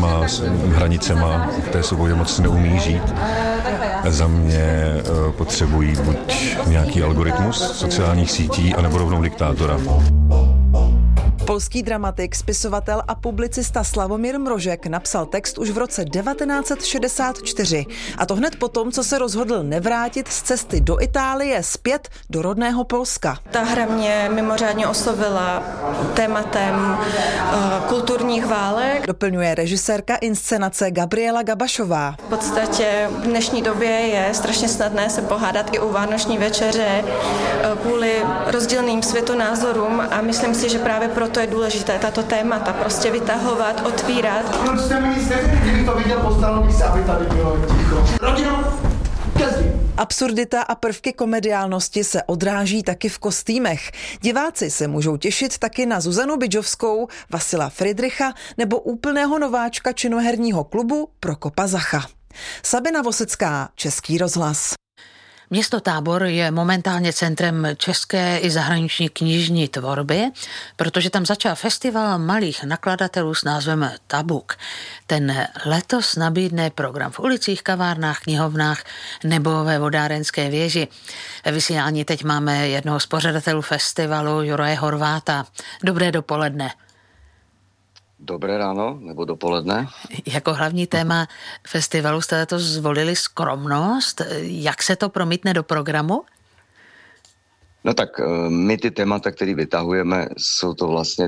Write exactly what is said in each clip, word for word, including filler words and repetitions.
těma hranicema v té svobodě moc neumí žít. Za mě potřebují buď nějaký algoritmus sociálních sítí, anebo rovnou diktátora. Polský dramatik, spisovatel a publicista Sławomir Mrožek napsal text už v roce devatenáct set šedesát čtyři. A to hned potom, co se rozhodl nevrátit z cesty do Itálie zpět do rodného Polska. Ta hra mě mimořádně oslovila tématem uh, kulturních válek. Doplňuje režisérka inscenace Gabriela Gabašová. V podstatě v dnešní době je strašně snadné se pohádat i u vánoční večeře uh, kvůli rozdílným světonázorům a myslím si, že právě proto to je důležité, tato témata prostě vytahovat, otvírat. Proč jste mi nic nevěděli, kdybych to viděl, postaral bych se, aby tady bylo ticho. Rodino, kezdí. Absurdita a prvky komediálnosti se odráží taky v kostýmech. Diváci se můžou těšit taky na Zuzanu Bidžovskou, Vasila Friedricha nebo úplného nováčka činoherního klubu Prokopa Zacha. Sabina Vosecká, Český rozhlas. Město Tábor je momentálně centrem české i zahraniční knižní tvorby, protože tam začal festival malých nakladatelů s názvem Tabuk. Ten letos nabídne program v ulicích, kavárnách, knihovnách nebo ve vodárenské věži. Ve vysílání teď máme jednoho z pořadatelů festivalu, Juraje Horváta. Dobré dopoledne. Dobré ráno, nebo dopoledne. Jako hlavní téma festivalu jste letos zvolili skromnost. Jak se to promítne do programu? No tak my ty témata, které vytahujeme, jsou to vlastně...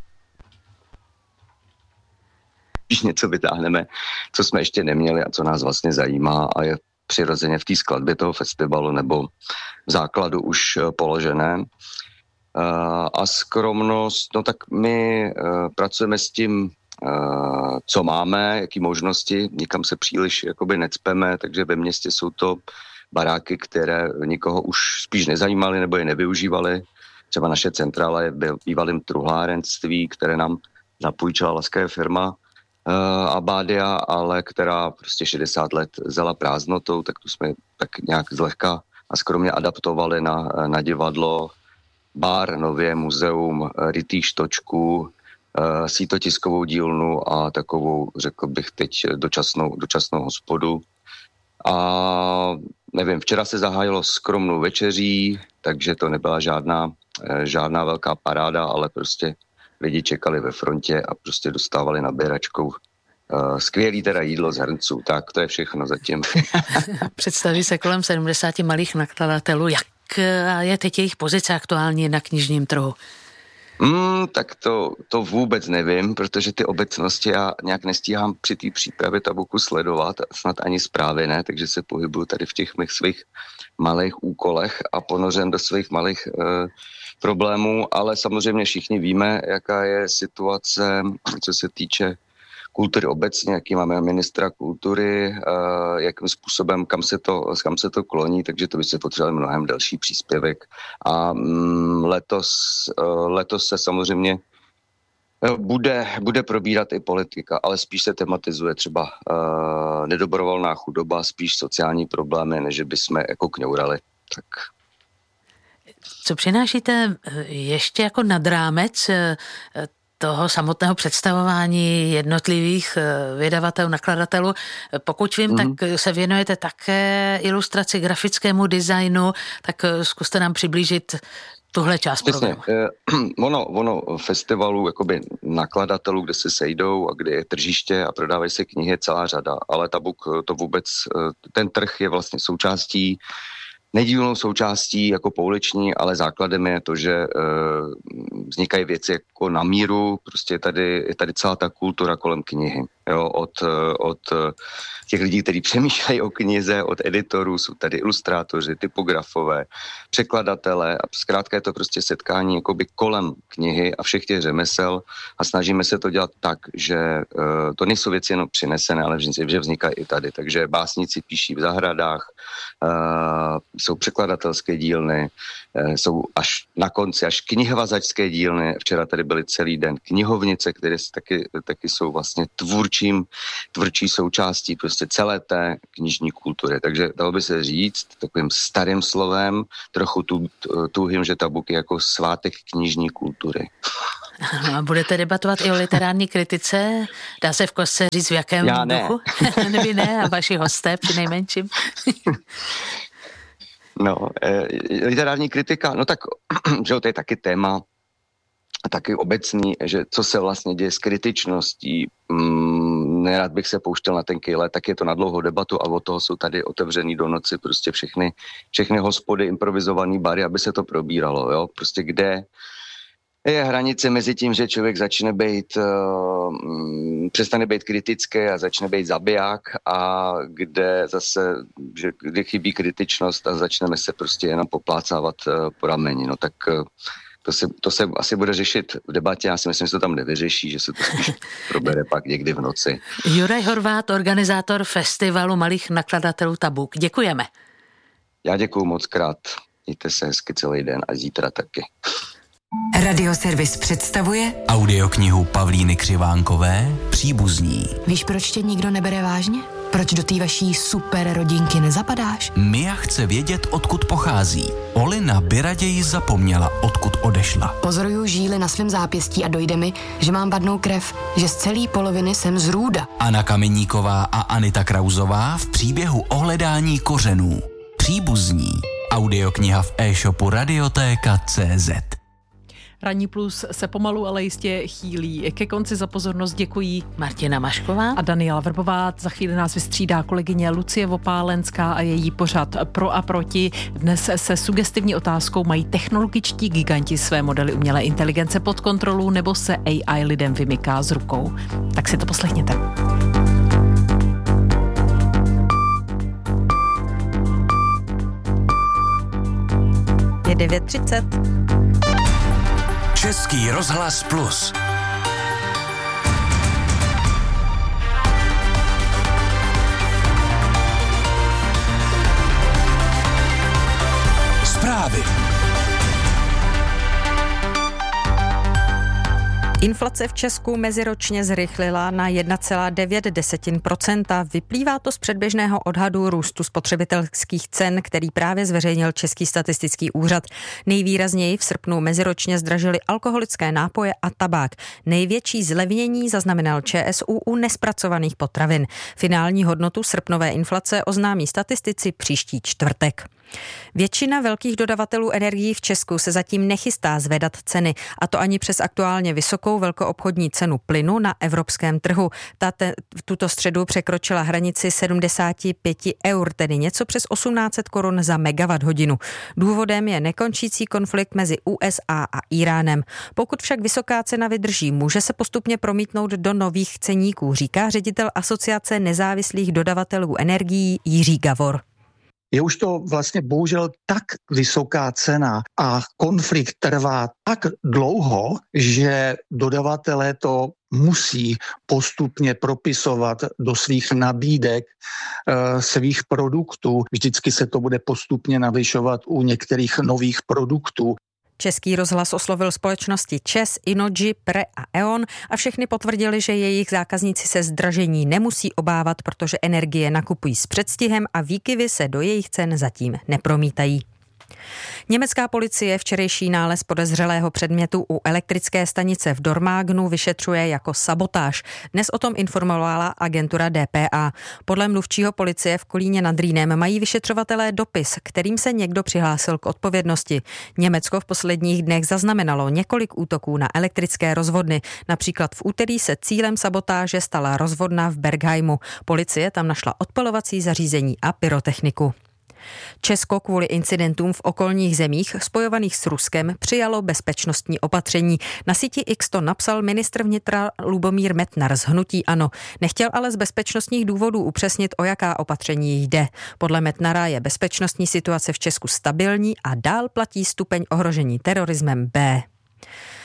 Když něco vytáhneme, co jsme ještě neměli a co nás vlastně zajímá a je přirozeně v té skladbě toho festivalu nebo v základu už položené. Uh, a skromnost, no tak my uh, pracujeme s tím, uh, co máme, jaký možnosti, nikam se příliš jakoby necpeme, takže ve městě jsou to baráky, které nikoho už spíš nezajímaly nebo je nevyužívaly. Třeba naše centrála je bývalým truhlárenství, které nám zapůjčila laskavá firma uh, Abadia, ale která prostě šedesát let zela prázdnotou, tak tu jsme tak nějak zlehka a skromně adaptovali na, na divadlo, bar, nově muzeum, rytých štočků, sítotiskovou dílnu a takovou, řekl bych teď, dočasnou, dočasnou hospodu. A nevím, včera se zahájilo skromnou večeří, takže to nebyla žádná, žádná velká paráda, ale prostě lidi čekali ve frontě a prostě dostávali nabíračkou skvělý teda jídlo z hrnců. Tak to je všechno zatím. Představí se kolem sedmdesáti malých nakladatelů. Jak je teď jejich pozice aktuální na knižním trhu? Mm, tak to, to vůbec nevím, protože ty obecnosti já nějak nestíhám při té přípravě Tabuku sledovat, snad ani zprávy ne, takže se pohybuju tady v těch mých svých malých úkolech a ponořen do svých malých e, problémů, ale samozřejmě všichni víme, jaká je situace, co se týče kultury obecně, jaký máme ministra kultury, uh, jakým způsobem, kam se, to, kam se to kloní, takže to by se potřeboval mnohem další příspěvek. A um, letos, uh, letos se samozřejmě uh, bude, bude probírat i politika, ale spíš se tematizuje třeba uh, nedobrovolná chudoba, spíš sociální problémy, než by jsme jako kňourali. Tak. Co přinášíte ještě jako nad rámec toho samotného představování jednotlivých vydavatelů, nakladatelů? Pokud vím, mm. tak se věnujete také ilustraci, grafickému designu, tak zkuste nám přiblížit tuhle část Přesně. programu. Ono, ono festivalů, jakoby nakladatelů, kde se sejdou a kde je tržiště a prodávají se knihy, je celá řada, ale Tabuk to vůbec, ten trh je vlastně součástí nedílnou součástí jako pouliční, ale základem je to, že e, vznikají věci jako na míru, prostě je tady, je tady celá ta kultura kolem knihy. Jo, od, od těch lidí, kteří přemýšlejí o knize, od editorů, jsou tady ilustrátoři, typografové, překladatelé a zkrátka je to prostě setkání jakoby kolem knihy a všech těch řemesel a snažíme se to dělat tak, že uh, to nejsou věci jenom přinesené, ale že vznikají i tady. Takže básníci píší v zahradách, uh, jsou překladatelské dílny, uh, jsou až na konci, až knihvazačské dílny. Včera tady byly celý den knihovnice, které taky, taky jsou vlastně tvůrčí tvůrčím, tvůrčí součástí prostě celé té knižní kultury. Takže dalo by se říct takovým starým slovem, trochu tu, tuhým, že Tabuk je jako svátek knižní kultury. A budete debatovat i o literární kritice? Dá se v kostce říct, v jakém Já ne. duchu? Vy ne a vaši hosté při nejmenším. No, e, literární kritika, no tak, že to je taky téma, taky obecný, že co se vlastně děje s kritičností. Mm, nerad bych se pouštěl na ten kejle, tak je to na dlouhou debatu a od toho jsou tady otevřený do noci prostě všechny, všechny hospody, improvizovaný bary, aby se to probíralo, jo, prostě kde je hranice mezi tím, že člověk začne být, uh, přestane být kritický a začne být zabiják a kde zase, že kde chybí kritičnost a začneme se prostě jenom poplácávat uh, po rameni. No tak uh, to se, to se asi bude řešit v debatě, já si myslím, že to tam nevyřeší, že se to spíš probere pak někdy v noci. Juraj Horváth, organizátor festivalu malých nakladatelů Tabuk. Děkujeme. Já děkuju moc krát. Mějte se hezky celý den a zítra taky. Radioservis představuje audioknihu Pavlíny Křivánkové Příbuzní. Víš, proč tě nikdo nebere vážně? Proč do té vaší super rodinky nezapadáš? Mia chce vědět, odkud pochází. Olina by raději zapomněla, odkud odešla. Pozoruju žíly na svém zápěstí a dojde mi, že mám vadnou krev, že z celé poloviny jsem z Růda. Anna Kameníková a Anita Krauzová v příběhu o hledání kořenů. Příbuzní. Audiokniha v e-shopu radiotéka tečka cé zet. Ranní plus se pomalu, ale jistě chýlí. Ke konci za pozornost děkují Martina Mašková a Daniela Vrbová. Za chvíli nás vystřídá kolegyně Lucie Vopálenská a její pořad Pro a proti. Dnes se sugestivní otázkou: mají technologičtí giganti své modely umělé inteligence pod kontrolou, nebo se á í lidem vymyká z rukou? Tak si to poslechněte. Je devět třicet. Český rozhlas plus. Zprávy. Inflace v Česku meziročně zrychlila na jedna celá devět procenta. Vyplývá to z předběžného odhadu růstu spotřebitelských cen, který právě zveřejnil Český statistický úřad. Nejvýrazněji v srpnu meziročně zdražily alkoholické nápoje a tabák. Největší zlevnění zaznamenal ČSÚ u nespracovaných potravin. Finální hodnotu srpnové inflace oznámí statistici příští čtvrtek. Většina velkých dodavatelů energií v Česku se zatím nechystá zvedat ceny, a to ani přes aktuálně vysokou velkoobchodní cenu plynu na evropském trhu. Ta te, tuto středu překročila hranici sedmdesát pět eur, tedy něco přes osmnáct set korun za megawatt hodinu. Důvodem je nekončící konflikt mezi U S A a Íránem. Pokud však vysoká cena vydrží, může se postupně promítnout do nových ceníků, říká ředitel Asociace nezávislých dodavatelů energií Jiří Gavor. Je už to vlastně bohužel tak vysoká cena a konflikt trvá tak dlouho, že dodavatelé to musí postupně propisovat do svých nabídek e, svých produktů. Vždycky se to bude postupně navyšovat u některých nových produktů. Český rozhlas oslovil společnosti ČEZ, Innogy, Pre a E O N a všechny potvrdili, že jejich zákazníci se zdražení nemusí obávat, protože energie nakupují s předstihem a výkyvy se do jejich cen zatím nepromítají. Německá policie včerejší nález podezřelého předmětu u elektrické stanice v Dormágnu vyšetřuje jako sabotáž. Dnes o tom informovala agentura D P A. Podle mluvčího policie v Kolíně nad Rýnem mají vyšetřovatelé dopis, kterým se někdo přihlásil k odpovědnosti. Německo v posledních dnech zaznamenalo několik útoků na elektrické rozvodny. Například v úterý se cílem sabotáže stala rozvodna v Bergheimu. Policie tam našla odpalovací zařízení a pyrotechniku. Česko kvůli incidentům v okolních zemích spojovaných s Ruskem přijalo bezpečnostní opatření. Na síti X to napsal ministr vnitra Lubomír Metnar z hnutí ANO. Nechtěl ale z bezpečnostních důvodů upřesnit, o jaká opatření jde. Podle Metnara je bezpečnostní situace v Česku stabilní a dál platí stupeň ohrožení terorismem B.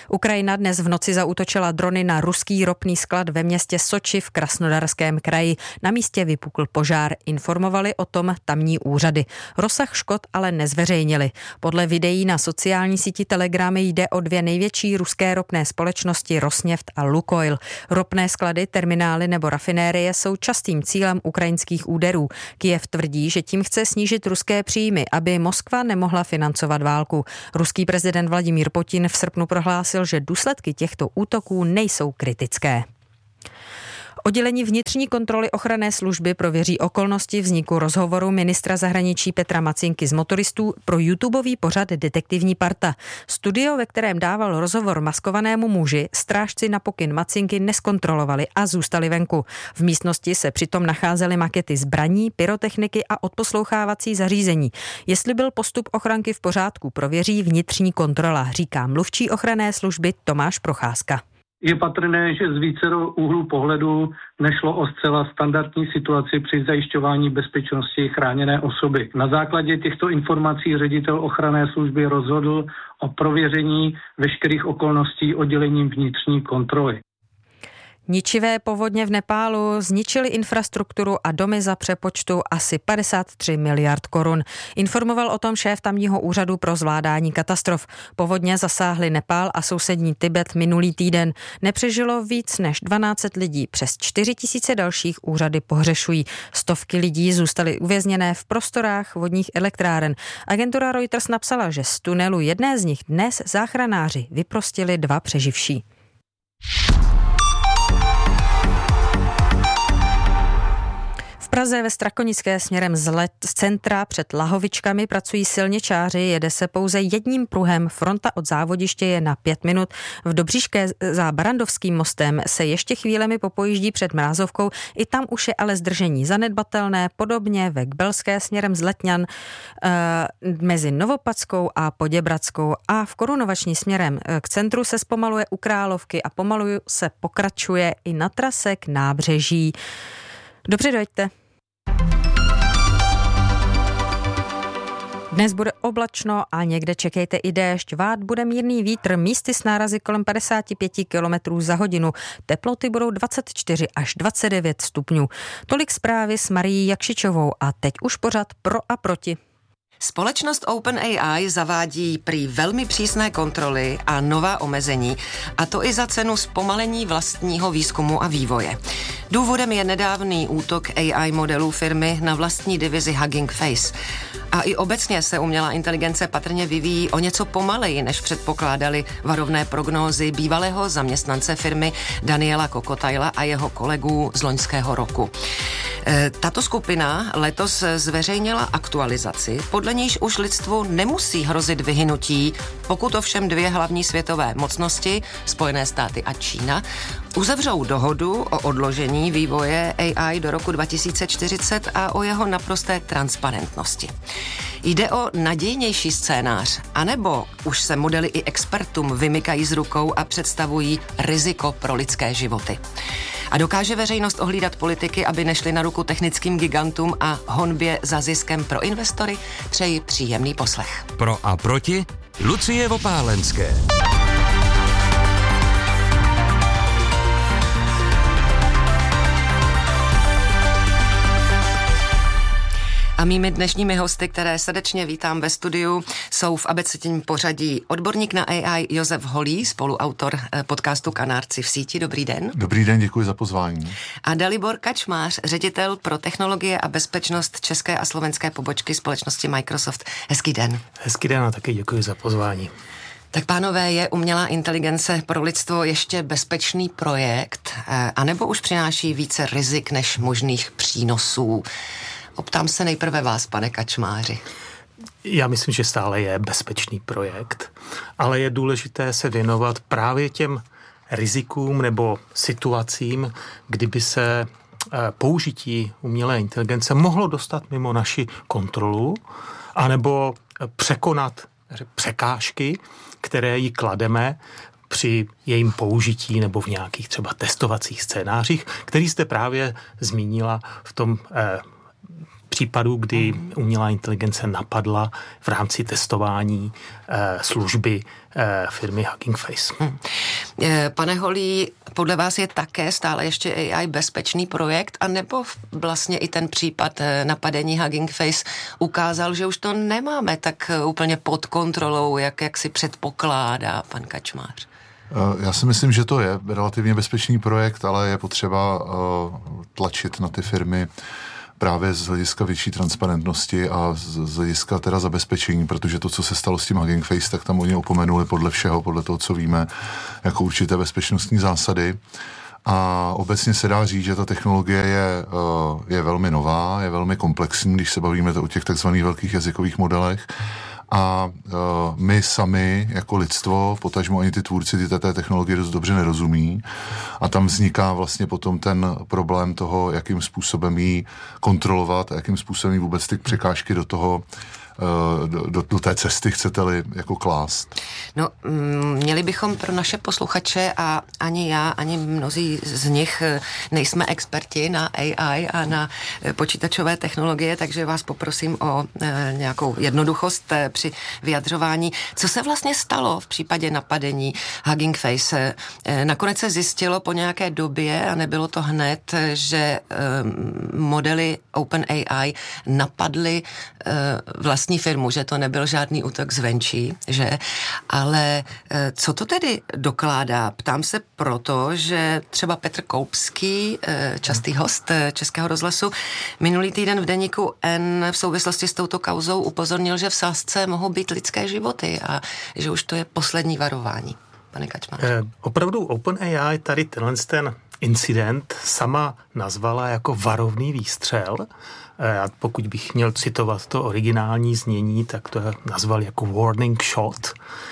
Ukrajina dnes v noci zaútočila drony na ruský ropný sklad ve městě Soči v Krasnodarském kraji. Na místě vypukl požár. Informovali o tom tamní úřady. Rozsah škod ale nezveřejnili. Podle videí na sociální síti Telegram jde o dvě největší ruské ropné společnosti Rosneft a Lukoil. Ropné sklady, terminály nebo rafinérie jsou častým cílem ukrajinských úderů. Kyjev tvrdí, že tím chce snížit ruské příjmy, aby Moskva nemohla financovat válku. Ruský prezident Vladimír Putin v srpnu prohlásil, že důsledky těchto útoků nejsou kritické. Oddělení vnitřní kontroly ochranné služby prověří okolnosti vzniku rozhovoru ministra zahraničí Petra Macinky z Motoristů pro YouTubeový pořad Detektivní parta. Studio, ve kterém dával rozhovor maskovanému muži, strážci na pokyn Macinky neskontrolovali a zůstali venku. V místnosti se přitom nacházely makety zbraní, pyrotechniky a odposlouchávací zařízení. Jestli byl postup ochranky v pořádku, prověří vnitřní kontrola, říká mluvčí ochranné služby Tomáš Procházka. Je patrné, že z vícero úhlů pohledu nešlo o zcela standardní situaci při zajišťování bezpečnosti chráněné osoby. Na základě těchto informací ředitel ochranné služby rozhodl o prověření veškerých okolností oddělením vnitřní kontroly. Ničivé povodně v Nepálu zničily infrastrukturu a domy za přepočtu asi padesát tři miliard korun. Informoval o tom šéf tamního úřadu pro zvládání katastrof. Povodně zasáhly Nepál a sousední Tibet minulý týden. Nepřežilo víc než dvanáct set lidí, přes čtyři tisíce dalších úřady pohřešují. Stovky lidí zůstaly uvězněné v prostorách vodních elektráren. Agentura Reuters napsala, že z tunelu jedné z nich dnes záchranáři vyprostili dva přeživší. V Praze ve Strakonické směrem z, let, z centra před Lahovičkami pracují silničáři, jede se pouze jedním pruhem, fronta od závodiště je na pět minut. V Dobříšské za Barandovským mostem se ještě chvílemi popojíždí před Mrázovkou, i tam už je ale zdržení zanedbatelné, podobně ve Kbelské směrem z Letňan e, mezi Novopadskou a Poděbradskou a v Korunovační směrem k centru se zpomaluje u Královky a pomalu se pokračuje i na trase k Nábřeží. Dobře, dojďte. Dnes bude oblačno a někde čekejte i déšť. Vát bude mírný vítr, místy s nárazy kolem padesát pět kilometrů za hodinu. Teploty budou dvacet čtyři až dvacet devět stupňů. Tolik zprávy s Marií Jakšičovou a teď už pořad pro a proti. Společnost OpenAI zavádí prý velmi přísné kontroly a nová omezení, a to i za cenu zpomalení vlastního výzkumu a vývoje. Důvodem je nedávný útok A I modelů firmy na vlastní divizi Hugging Face. A i obecně se umělá inteligence patrně vyvíjí o něco pomaleji, než předpokládali varovné prognózy bývalého zaměstnance firmy Daniela Kokotajla a jeho kolegů z loňského roku. Tato skupina letos zveřejnila aktualizaci, podle níž už lidstvu nemusí hrozit vyhynutí, pokud ovšem dvě hlavní světové mocnosti, Spojené státy a Čína, uzavřou dohodu o odložení vývoje A I do roku dva tisíce čtyřicet a o jeho naprosté transparentnosti. Jde o nadějnější scénář, anebo už se modely i expertům vymykají z rukou a představují riziko pro lidské životy. A dokáže veřejnost ohlídat politiky, aby nešli na ruku technickým gigantům a honbě za ziskem pro investory? Přeji příjemný poslech. Pro a proti Lucie Vopálenské. A mými dnešními hosty, které srdečně vítám ve studiu, jsou v abecedním pořadí odborník na A I Josef Holý, spoluautor podcastu Kanárci v síti. Dobrý den. Dobrý den, děkuji za pozvání. A Dalibor Kačmář, ředitel pro technologie a bezpečnost české a slovenské pobočky společnosti Microsoft. Hezký den. Hezký den a taky děkuji za pozvání. Tak pánové, je umělá inteligence pro lidstvo ještě bezpečný projekt, anebo už přináší více rizik než možných přínosů? Optám se nejprve vás, pane Kačmáři. Já myslím, že stále je bezpečný projekt, ale je důležité se věnovat právě těm rizikům nebo situacím, kdyby se použití umělé inteligence mohlo dostat mimo naši kontrolu, anebo překonat překážky, které jí klademe při jejím použití nebo v nějakých třeba testovacích scénářích, který jste právě zmínila v tom eh, případů, kdy umělá inteligence napadla v rámci testování eh, služby eh, firmy Hugging Face. Hmm. Pane Holý, podle vás je také stále ještě A I bezpečný projekt, anebo vlastně i ten případ napadení Hugging Face ukázal, že už to nemáme tak úplně pod kontrolou, jak, jak si předpokládá pan Kačmář? Já si myslím, že to je relativně bezpečný projekt, ale je potřeba tlačit na ty firmy právě z hlediska větší transparentnosti a z hlediska teda zabezpečení, protože to, co se stalo s tím Hugging Face, tak tam oni opomenuli podle všeho, podle toho, co víme, jako určité bezpečnostní zásady. A obecně se dá říct, že ta technologie je, je velmi nová, je velmi komplexní, když se bavíme o těch takzvaných velkých jazykových modelech. A uh, my sami jako lidstvo, potažmo ani ty tvůrci ty té technologie dost dobře nerozumí a tam vzniká vlastně potom ten problém toho, jakým způsobem ji kontrolovat a jakým způsobem ji vůbec ty překážky do toho Do, do, do té cesty chcete-li jako klást? No, měli bychom pro naše posluchače a ani já, ani mnozí z nich nejsme experti na A I a na počítačové technologie, takže vás poprosím o e, nějakou jednoduchost e, při vyjadřování. Co se vlastně stalo v případě napadení Hugging Face? E, nakonec se zjistilo po nějaké době, a nebylo to hned, že e, modely OpenAI napadly e, vlastně firmu, že to nebyl žádný útok zvenčí, že? Ale co to tedy dokládá? Ptám se proto, že třeba Petr Koupský, častý host Českého rozhlasu, minulý týden v deníku N v souvislosti s touto kauzou upozornil, že v sázce mohou být lidské životy a že už to je poslední varování. Pane Kačmář. Eh, opravdu OpenAI tady tenhle ten incident sama nazvala jako varovný výstřel. A pokud bych měl citovat to originální znění, tak to nazval jako warning shot,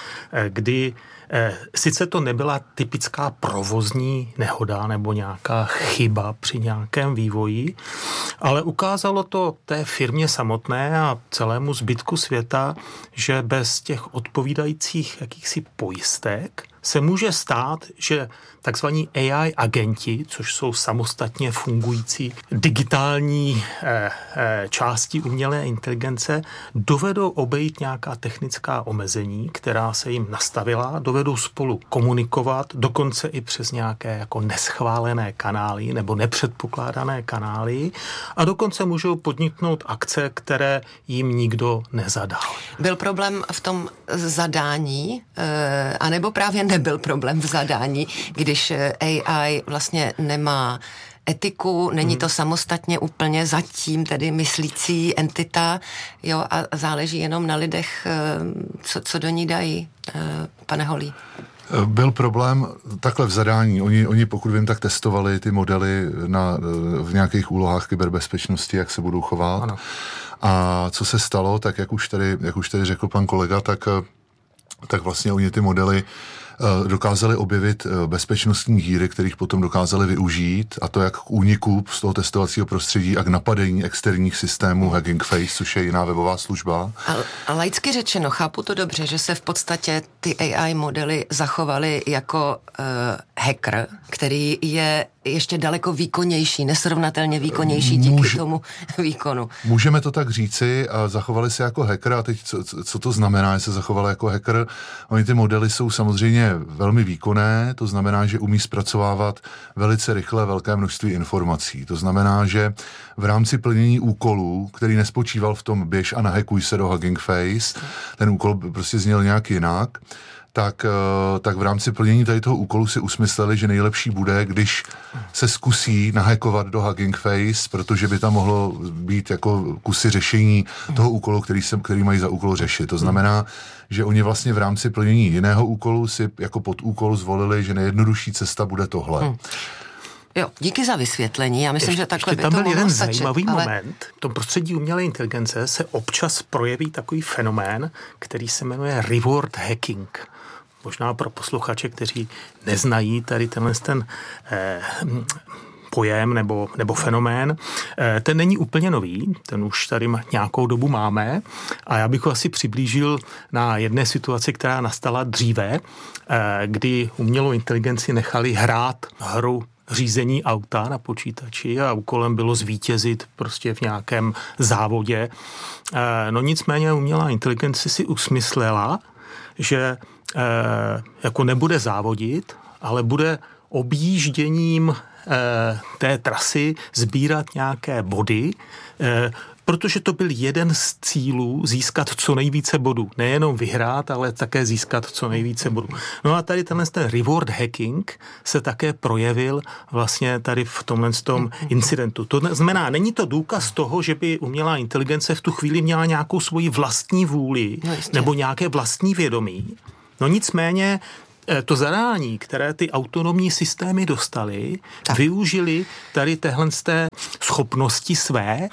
kdy sice to nebyla typická provozní nehoda nebo nějaká chyba při nějakém vývoji, ale ukázalo to té firmě samotné a celému zbytku světa, že bez těch odpovídajících jakýchsi pojistek se může stát, že takzvaní A I agenti, což jsou samostatně fungující digitální eh, eh, části umělé inteligence, dovedou obejít nějaká technická omezení, která se jim nastavila, dovedou spolu komunikovat, dokonce i přes nějaké jako neschválené kanály nebo nepředpokládané kanály a dokonce můžou podniknout akce, které jim nikdo nezadal. Byl problém v tom zadání, eh, anebo právě nebyl problém v zadání, když A I vlastně nemá etiku, není to samostatně úplně zatím tedy myslící entita, jo, a záleží jenom na lidech, co, co do ní dají, pane Holý. Byl problém takhle v zadání. Oni, oni, pokud vím, tak testovali ty modely na, v nějakých úlohách kyberbezpečnosti, jak se budou chovat. Ano. A co se stalo, tak jak už tady, jak už tady řekl pan kolega, tak, tak vlastně oni ty modely dokázali objevit bezpečnostní díry, kterých potom dokázali využít, a to jak k úniku z toho testovacího prostředí a k napadení externích systémů Hugging Face, což je jiná webová služba. A, a laicky řečeno, chápu to dobře, že se v podstatě ty A I modely zachovaly jako uh, hacker, který je ještě daleko výkonnější, nesrovnatelně výkonnější díky Může, tomu výkonu. Můžeme to tak říci, a zachovali se jako hacker, a teď co, co to znamená, že se zachovali jako hacker? Oni ty modely jsou samozřejmě velmi výkonné, to znamená, že umí zpracovávat velice rychle velké množství informací. To znamená, že v rámci plnění úkolů, který nespočíval v tom běž a nahekuj se do Hugging Face, ten úkol prostě zněl nějak jinak, tak, tak v rámci plnění tady toho úkolu si usmysleli, že nejlepší bude, když se zkusí nahekovat do Hugging Face, protože by tam mohlo být jako kusy řešení toho úkolu, který, se, který mají za úkol řešit. To znamená, že oni vlastně v rámci plnění jiného úkolu si jako podúkol zvolili, že nejjednodušší cesta bude tohle. Hmm. Jo, díky za vysvětlení. Já myslím, ještě, že takhle by tam to byl jeden stačit, zajímavý ale... moment. V tom prostředí umělé inteligence se občas projeví takový fenomén, který se jmenuje reward hacking. Možná pro posluchače, kteří neznají tady tenhle ten eh, pojem nebo, nebo fenomén. Eh, ten není úplně nový, ten už tady nějakou dobu máme a já bych ho asi přiblížil na jedné situaci, která nastala dříve, eh, kdy umělou inteligenci nechali hrát hru řízení auta na počítači a úkolem bylo zvítězit prostě v nějakém závodě. No nicméně umělá inteligence si usmyslela, že jako nebude závodit, ale bude objížděním té trasy sbírat nějaké body, protože to byl jeden z cílů získat co nejvíce bodů. Nejenom vyhrát, ale také získat co nejvíce bodů. No a tady tenhle ten reward hacking se také projevil vlastně tady v tomhle tom incidentu. To znamená, není to důkaz toho, že by umělá inteligence v tu chvíli měla nějakou svoji vlastní vůli no nebo nějaké vlastní vědomí. No nicméně to zadání, které ty autonomní systémy dostaly, využili tady téhle schopnosti své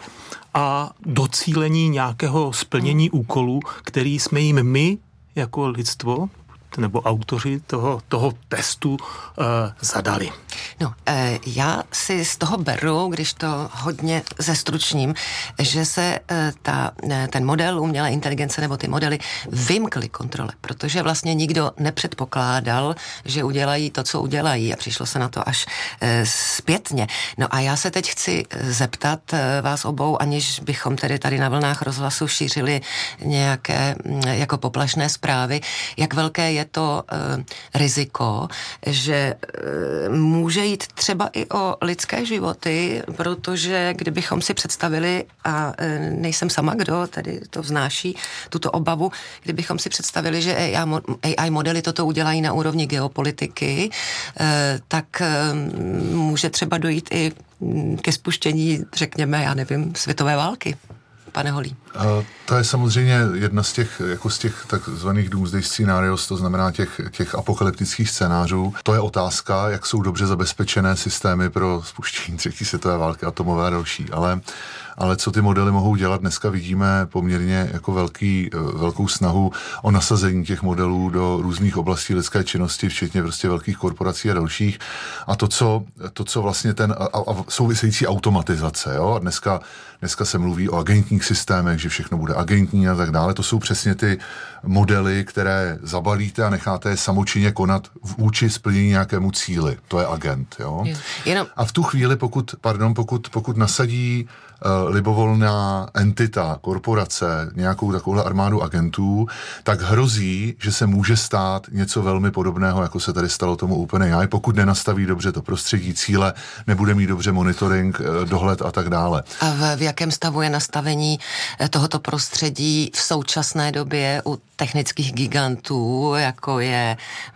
a docílení nějakého splnění úkolů, který jsme jim my jako lidstvo nebo autoři toho, toho testu uh, zadali. No, e, já si z toho beru, když to hodně zestručním, že se e, ta, e, ten model umělé inteligence nebo ty modely vymkly kontrole, protože vlastně nikdo nepředpokládal, že udělají to, co udělají a přišlo se na to až e, zpětně. No a já se teď chci zeptat e, vás obou, aniž bychom tedy tady na vlnách rozhlasu šířili nějaké m, jako poplašné zprávy, jak velké je to e, riziko, že e, může jít třeba i o lidské životy, protože kdybychom si představili, a e, nejsem sama, kdo tedy to vznáší, tuto obavu, kdybychom si představili, že A I modely toto udělají na úrovni geopolitiky, e, tak e, může třeba dojít i ke spuštění, řekněme, já nevím, světové války. Pane Holý. A to je samozřejmě jedna z těch, jako z těch takzvaných doomsday scenarios, to znamená těch, těch apokalyptických scénářů. To je otázka, jak jsou dobře zabezpečené systémy pro spuštění třetí světové války, atomové a další. Ale, ale co ty modely mohou dělat, dneska vidíme poměrně jako velký, velkou snahu o nasazení těch modelů do různých oblastí lidské činnosti, včetně prostě velkých korporací a dalších. A to, co, to, co vlastně ten a, a související automatizace, jo? A dneska, dneska se mluví o agentních systémech, že všechno bude agentní a tak dále. To jsou přesně ty modely, které zabalíte a necháte je samočinně konat vůči splnění nějakému cíli. To je agent, jo? Jenom... A v tu chvíli, pokud, pardon, pokud, pokud nasadí uh, libovolná entita, korporace, nějakou takovou armádu agentů, tak hrozí, že se může stát něco velmi podobného, jako se tady stalo tomu OpenAI, pokud nenastaví dobře to prostředí, cíle, nebude mít dobře monitoring, uh, dohled a tak dále. A v, v jakém stavu je nastavení tohoto prostředí v současné době u technických gigantů, jako je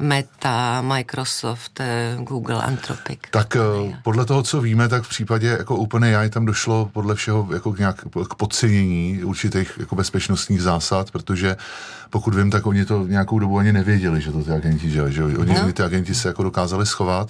Meta, Microsoft, Google, Anthropic? Tak podle toho, co víme, tak v případě jako OpenAI tam došlo podle všeho jako k, nějak, k podcenění určitých jako bezpečnostních zásad, protože pokud vím, tak oni to nějakou dobu ani nevěděli, že to ty agenti dělají, že oni no. ty agenti se jako dokázali schovat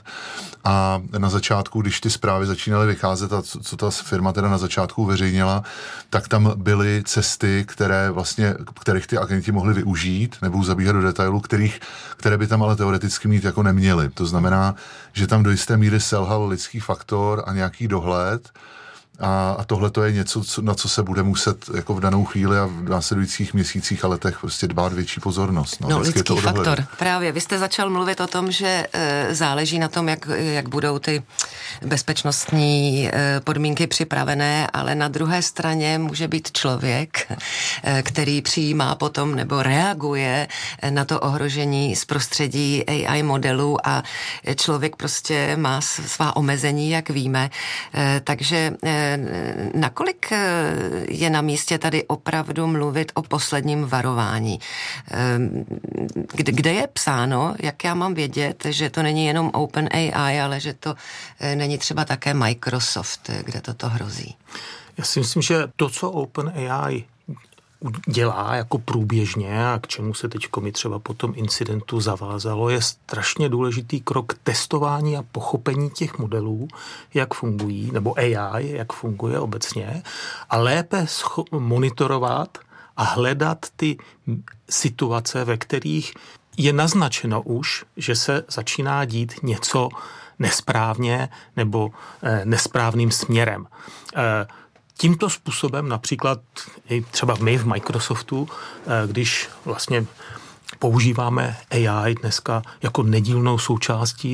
a na začátku, když ty zprávy začínaly vycházet a co, co ta firma teda na začátku uveřejnila, tak tam byly cesty, které vlastně, kterých ty agenti mohli využít, nebudu zabíhat do detailů, kterých, které by tam ale teoreticky mít jako neměli. To znamená, že tam do jisté míry selhal lidský faktor a nějaký dohled. A, a tohle to je něco, co, na co se bude muset jako v danou chvíli a v následujících měsících a letech prostě dbát větší pozornost. No, no lidský faktor. Právě, vy jste začal mluvit o tom, že e, záleží na tom, jak, jak budou ty bezpečnostní e, podmínky připravené, ale na druhé straně může být člověk, e, který přijímá potom nebo reaguje na to ohrožení z prostředí A I modelů a člověk prostě má svá omezení, jak víme. E, takže e, nakolik je na místě tady opravdu mluvit o posledním varování? Kde, kde je psáno, jak já mám vědět, že to není jenom OpenAI, ale že to není třeba také Microsoft, kde toto hrozí? Já si myslím, že to, co OpenAI dělá jako průběžně a k čemu se teď mi třeba po tom incidentu zavázalo, je strašně důležitý krok testování a pochopení těch modelů, jak fungují, nebo A I, jak funguje obecně, a lépe scho- monitorovat a hledat ty situace, ve kterých je naznačeno už, že se začíná dít něco nesprávně nebo eh, nesprávným směrem. Eh, Tímto způsobem například i třeba my v Microsoftu, když vlastně používáme A I dneska jako nedílnou součástí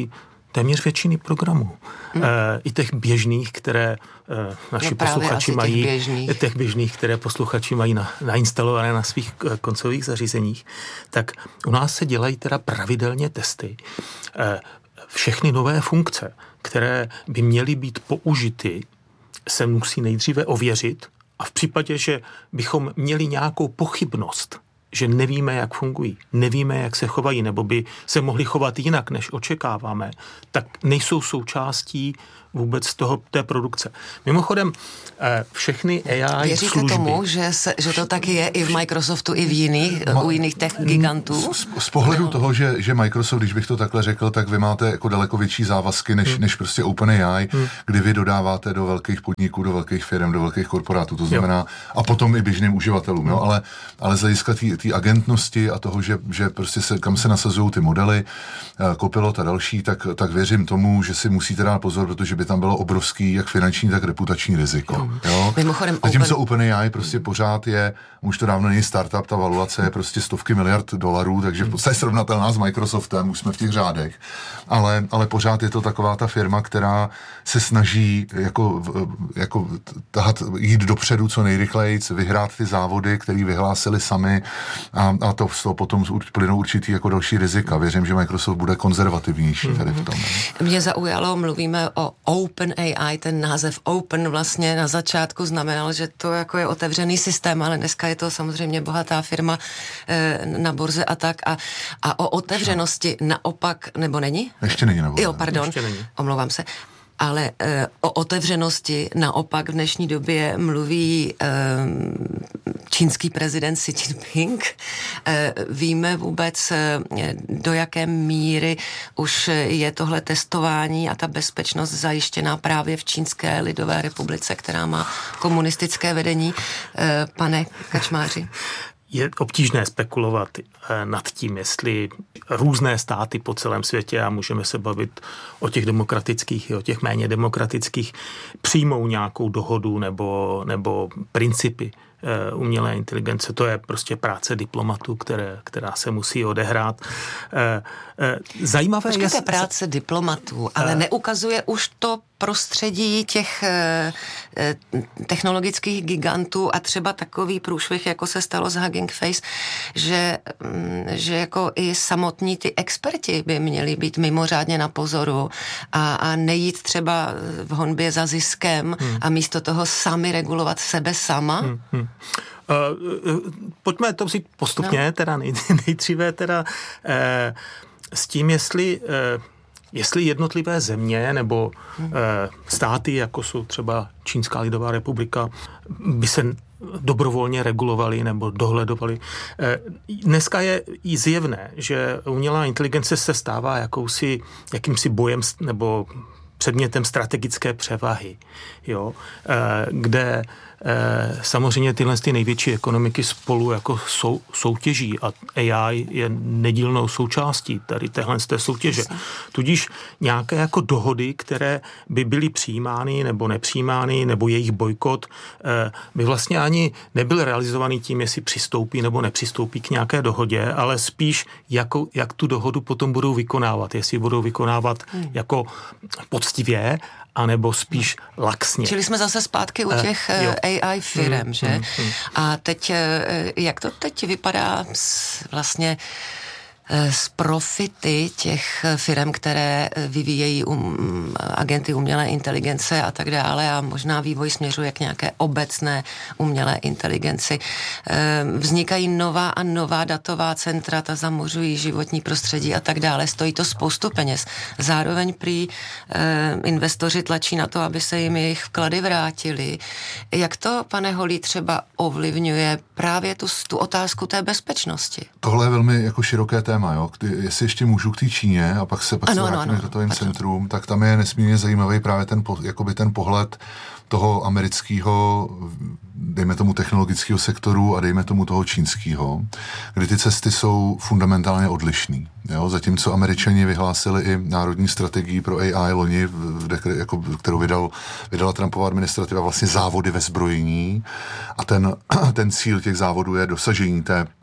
téměř většiny programů. Hmm. E, I těch běžných, které e, naši no posluchači mají, těch běžných. těch běžných, které posluchači mají na, nainstalované na svých koncových zařízeních, tak u nás se dělají teda pravidelně testy. E, všechny nové funkce, které by měly být použity, se musí nejdříve ověřit a v případě, že bychom měli nějakou pochybnost, že nevíme, jak fungují, nevíme, jak se chovají, nebo by se mohli chovat jinak, než očekáváme, tak nejsou součástí vůbec toho, té produkce. Mimochodem, všechny A I Věříte služby... tomu, že, se, že to taky je i v Microsoftu, i v jiných, Ma, u jiných tech gigantů? Z, z pohledu no. toho, že, že Microsoft, když bych to takhle řekl, tak vy máte jako daleko větší závazky, než, hmm. než prostě OpenAI, hmm. kdy vy dodáváte do velkých podniků, do velkých firm, do velkých korporátů, to znamená, jo. a potom i běžným uživatelům, hmm. jo, ale, ale z hlediska té agentnosti a toho, že, že prostě se, kam se nasazují ty modely, Copilot a další, tak, tak věřím tomu, že si musíte dát pozor, protože by tam bylo obrovský, jak finanční, tak reputační riziko. Jo? Mimochodem, zatímco OpenAI prostě pořád je, už to dávno není startup, ta valuace je prostě stovky miliard dolarů, takže v podstatě srovnatelná s Microsoftem, už jsme v těch řádech, ale, ale pořád je to taková ta firma, která se snaží jako, jako tahat, jít dopředu co nejrychleji, vyhrát ty závody, které vyhlásili sami a, a to z toho potom plynou určitý jako další rizika. Věřím, že Microsoft bude konzervativnější tady v tom. Mě zaujalo, mluvíme o OpenAI, ten název Open vlastně na začátku znamenal, že to jako je otevřený systém, ale dneska je to samozřejmě bohatá firma e, na burze a tak. A, a o otevřenosti naopak, nebo není? Ještě není na burze. Jo, pardon, není. Omlouvám se. Ale e, o otevřenosti naopak v dnešní době mluví e, čínský prezident Xi Jinping. E, víme vůbec, e, do jaké míry už je tohle testování a ta bezpečnost zajištěná právě v Čínské lidové republice, která má komunistické vedení. E, pane Kačmáři. Je obtížné spekulovat nad tím, jestli různé státy po celém světě, a můžeme se bavit o těch demokratických i o těch méně demokratických, přijmou nějakou dohodu nebo, nebo principy umělé inteligence. To je prostě práce diplomatů, které, která se musí odehrát. Zajímavé Počkejte, je... práce diplomatů, ale neukazuje už to prostředí těch technologických gigantů a třeba takový průšvih, jako se stalo s Hugging Face, že, že jako i samotní ty experti by měli být mimořádně na pozoru a, a nejít třeba v honbě za ziskem hmm. a místo toho sami regulovat sebe sama. Hmm. Hmm. Uh, pojďme to vzít postupně, no. teda nej, nejdříve teda eh, s tím, jestli eh, jestli jednotlivé země nebo hmm. eh, státy, jako jsou třeba Čínská lidová republika, by se dobrovolně regulovali nebo dohledovali. Eh, dneska je i zjevné, že umělá inteligence se stává jakousi, jakýmsi bojem nebo předmětem strategické převahy, jo, eh, kde Eh, samozřejmě tyhle ty největší ekonomiky spolu jako sou, soutěží a A I je nedílnou součástí tady téhle z té soutěže. Tudíž nějaké jako dohody, které by byly přijímány nebo nepřijímány, nebo jejich bojkot, eh, by vlastně ani nebyl realizovaný tím, jestli přistoupí nebo nepřistoupí k nějaké dohodě, ale spíš jako, jak tu dohodu potom budou vykonávat. Jestli budou vykonávat hmm. jako poctivě, anebo spíš laxně. Čili jsme zase zpátky u těch uh, A I firem, mm, že? Mm, mm. A teď, jak to teď vypadá s, vlastně z profity těch firm, které vyvíjejí um, agenty umělé inteligence a tak dále a možná vývoj směřuje k nějaké obecné umělé inteligenci. Vznikají nová a nová datová centra, ta zamořují životní prostředí a tak dále. Stojí to spoustu peněz. Zároveň prý investoři tlačí na to, aby se jim jejich vklady vrátily. Jak to, pane Holý, třeba ovlivňuje právě tu, tu otázku té bezpečnosti? Tohle je velmi jako široké téma. Jo? Kdy, jestli ještě můžu k té Číně a pak se pak ano, se vrátíme k datovým centrum, tak tam je nesmírně zajímavý právě ten, jakoby ten pohled toho amerického, dejme tomu technologického sektoru a dejme tomu toho čínského, kdy ty cesty jsou fundamentálně odlišný. Jo? Zatímco Američani vyhlásili i národní strategii pro A I loni, jako, kterou vydal, vydala Trumpova administrativa, vlastně závody ve zbrojení a ten, ten cíl těch závodů je dosažení té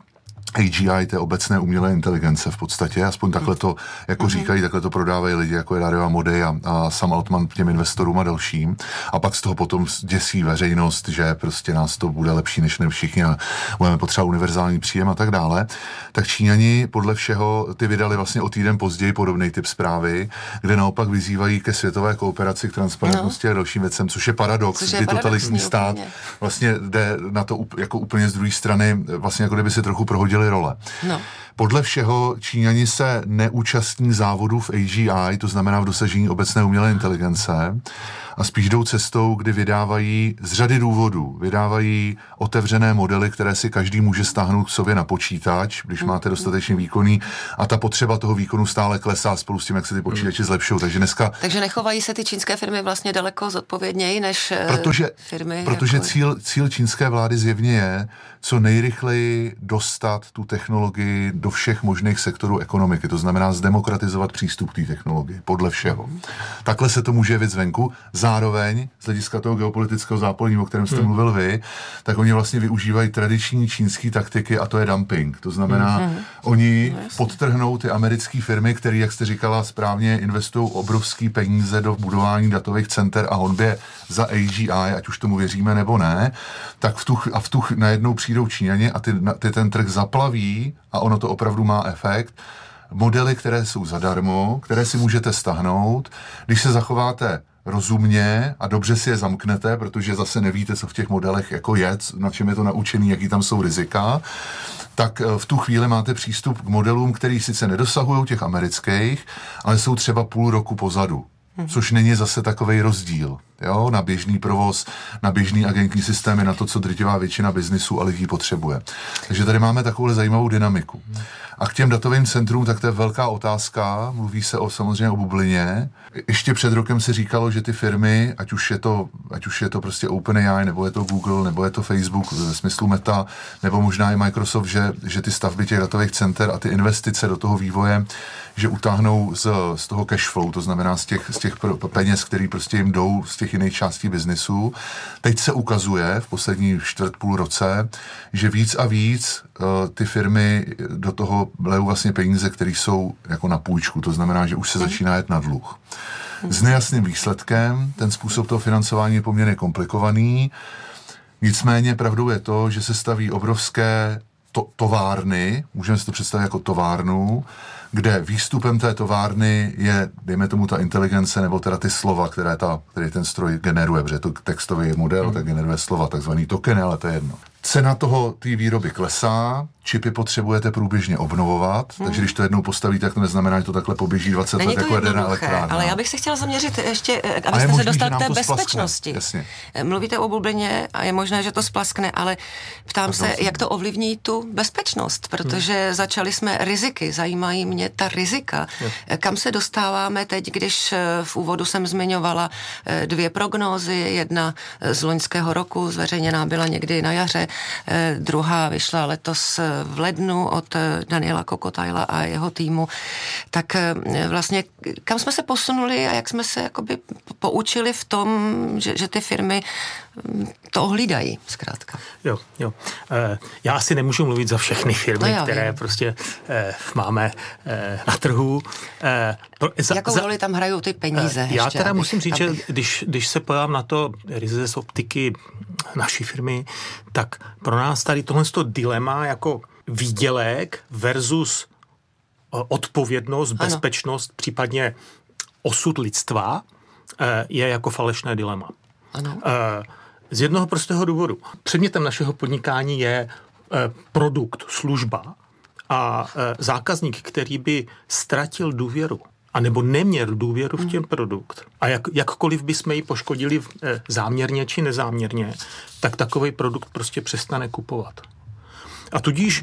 A G I, té obecné umělé inteligence v podstatě, aspoň takhle to jako mm-hmm. říkají, takhle to prodávají lidi, jako je Dario Amodei a, a Sam Altman těm investorům a dalším. A pak z toho potom děsí veřejnost, že prostě nás to bude lepší než ne všichni a budeme potřebovat univerzální příjem a tak dále. Tak Číňani podle všeho ty vydali vlastně o týden později podobný typ zprávy, kde naopak vyzývají ke světové kooperaci, k transparentnosti no. a dalším věcem, což je paradox, což je kdy totalitní stát úplně. Vlastně jde na to jako úplně z druhé strany, vlastně jako kdyby si trochu prohodil role. No. Podle všeho Číňani se neúčastní závodů v A G I, to znamená v dosažení obecné umělé inteligence, a spíš jdou cestou, kdy vydávají z řady důvodů, vydávají otevřené modely, které si každý může stáhnout k sobě na počítač, když máte dostatečně výkonný, a ta potřeba toho výkonu stále klesá spolu s tím, jak se ty počítače zlepšují. Takže dneska... Takže nechovají se ty čínské firmy vlastně daleko zodpovědněji než protože, firmy? Protože jako... cíl, cíl čínské vlády zjevně je co nejrychleji dostat tu technologii do všech možných sektorů ekonomiky. To znamená zdemokratizovat přístup k té technologii, podle všeho. Hmm. Takhle se to může jevit zvenku. Zároveň, z hlediska toho geopolitického zápolení, o kterém jste hmm. mluvil vy, tak oni vlastně využívají tradiční čínské taktiky a to je dumping. To znamená, hmm. oni no, podtrhnou ty americké firmy, které, jak jste říkala správně, investují obrovský peníze do budování datových center a honbě za A G I, ať už tomu věříme nebo ne, tak v tu, a v tu najednou přijdou Číňani a ty, ty ten trh zaplaví a ono to opravdu má efekt. Modely, které jsou zadarmo, které si můžete stáhnout, když se zachováte rozumně a dobře si je zamknete, protože zase nevíte, co v těch modelech jako je, na čem je to naučený, jaký tam jsou rizika, tak v tu chvíli máte přístup k modelům, který sice nedosahují těch amerických, ale jsou třeba půl roku pozadu. Což není zase takovej rozdíl, jo, na běžný provoz, na běžný agentní systémy, na to, co drtivá většina biznisu a lidí potřebuje. Takže tady máme takovou zajímavou dynamiku. A k těm datovým centrům, tak to je velká otázka, mluví se o samozřejmě o bublině. Ještě před rokem se říkalo, že ty firmy, ať už je to, ať už je to prostě OpenAI, nebo je to Google, nebo je to Facebook ve smyslu Meta, nebo možná i Microsoft, že, že ty stavby těch datových center a ty investice do toho vývoje, že utáhnou z, z toho cash flow, to znamená z těch, z těch peněz, které prostě jim jdou z těch jiných částí biznisu. Teď se ukazuje v poslední čtvrt půl roce, že víc a víc uh, ty firmy do toho lejou vlastně peníze, které jsou jako na půjčku, to znamená, že už se začíná jet na dluh. S nejasným výsledkem, ten způsob toho financování je poměrně komplikovaný, nicméně pravdou je to, že se staví obrovské to, továrny, můžeme si to představit jako továrnu, kde výstupem té továrny je, dejme tomu, ta inteligence, nebo teda ty slova, které ta, který ten stroj generuje, protože to textový model, hmm. tak generuje slova, takzvaný tokeny, ale to je jedno. Cena toho té výroby klesá, čipy potřebujete průběžně obnovovat, hmm. takže když to jednou postavíte, tak to neznamená, že to takhle poběží dvacet let jako jaderná elektrárna. Ale já bych se chtěla zaměřit ještě, abyste možný, se dostali k té bezpečnosti. Mluvíte o bublině a je možné, že to splaskne, ale ptám se, jak to ovlivní tu bezpečnost, protože hmm. začali jsme riziky, zajímají mě ta rizika. Hmm. Kam se dostáváme teď, když v úvodu jsem zmiňovala dvě prognózy, jedna z loňského roku, zveřejněná byla někdy na jaře, druhá vyšla letos v lednu od Daniela Kokotajla a jeho týmu, tak vlastně kam jsme se posunuli a jak jsme se jakoby poučili v tom, že, že ty firmy to ohlídají, zkrátka. Jo, jo. Já asi nemůžu mluvit za všechny firmy, no které vím. prostě máme na trhu. Za, Jakou za, roli tam hrajou ty peníze? Já ještě, teda abych, musím říct, abych... že když, když se pojám na to ryze z optiky naší firmy, tak pro nás tady tohle dilema jako výdělek versus odpovědnost, ano. bezpečnost, případně osud lidstva je jako falešné dilema. Ano. Z jednoho prostého důvodu. Předmětem našeho podnikání je produkt, služba a zákazník, který by ztratil důvěru anebo neměl důvěru v ten produkt a jak, jakkoliv bychom ji poškodili záměrně či nezáměrně, tak takový produkt prostě přestane kupovat. A tudíž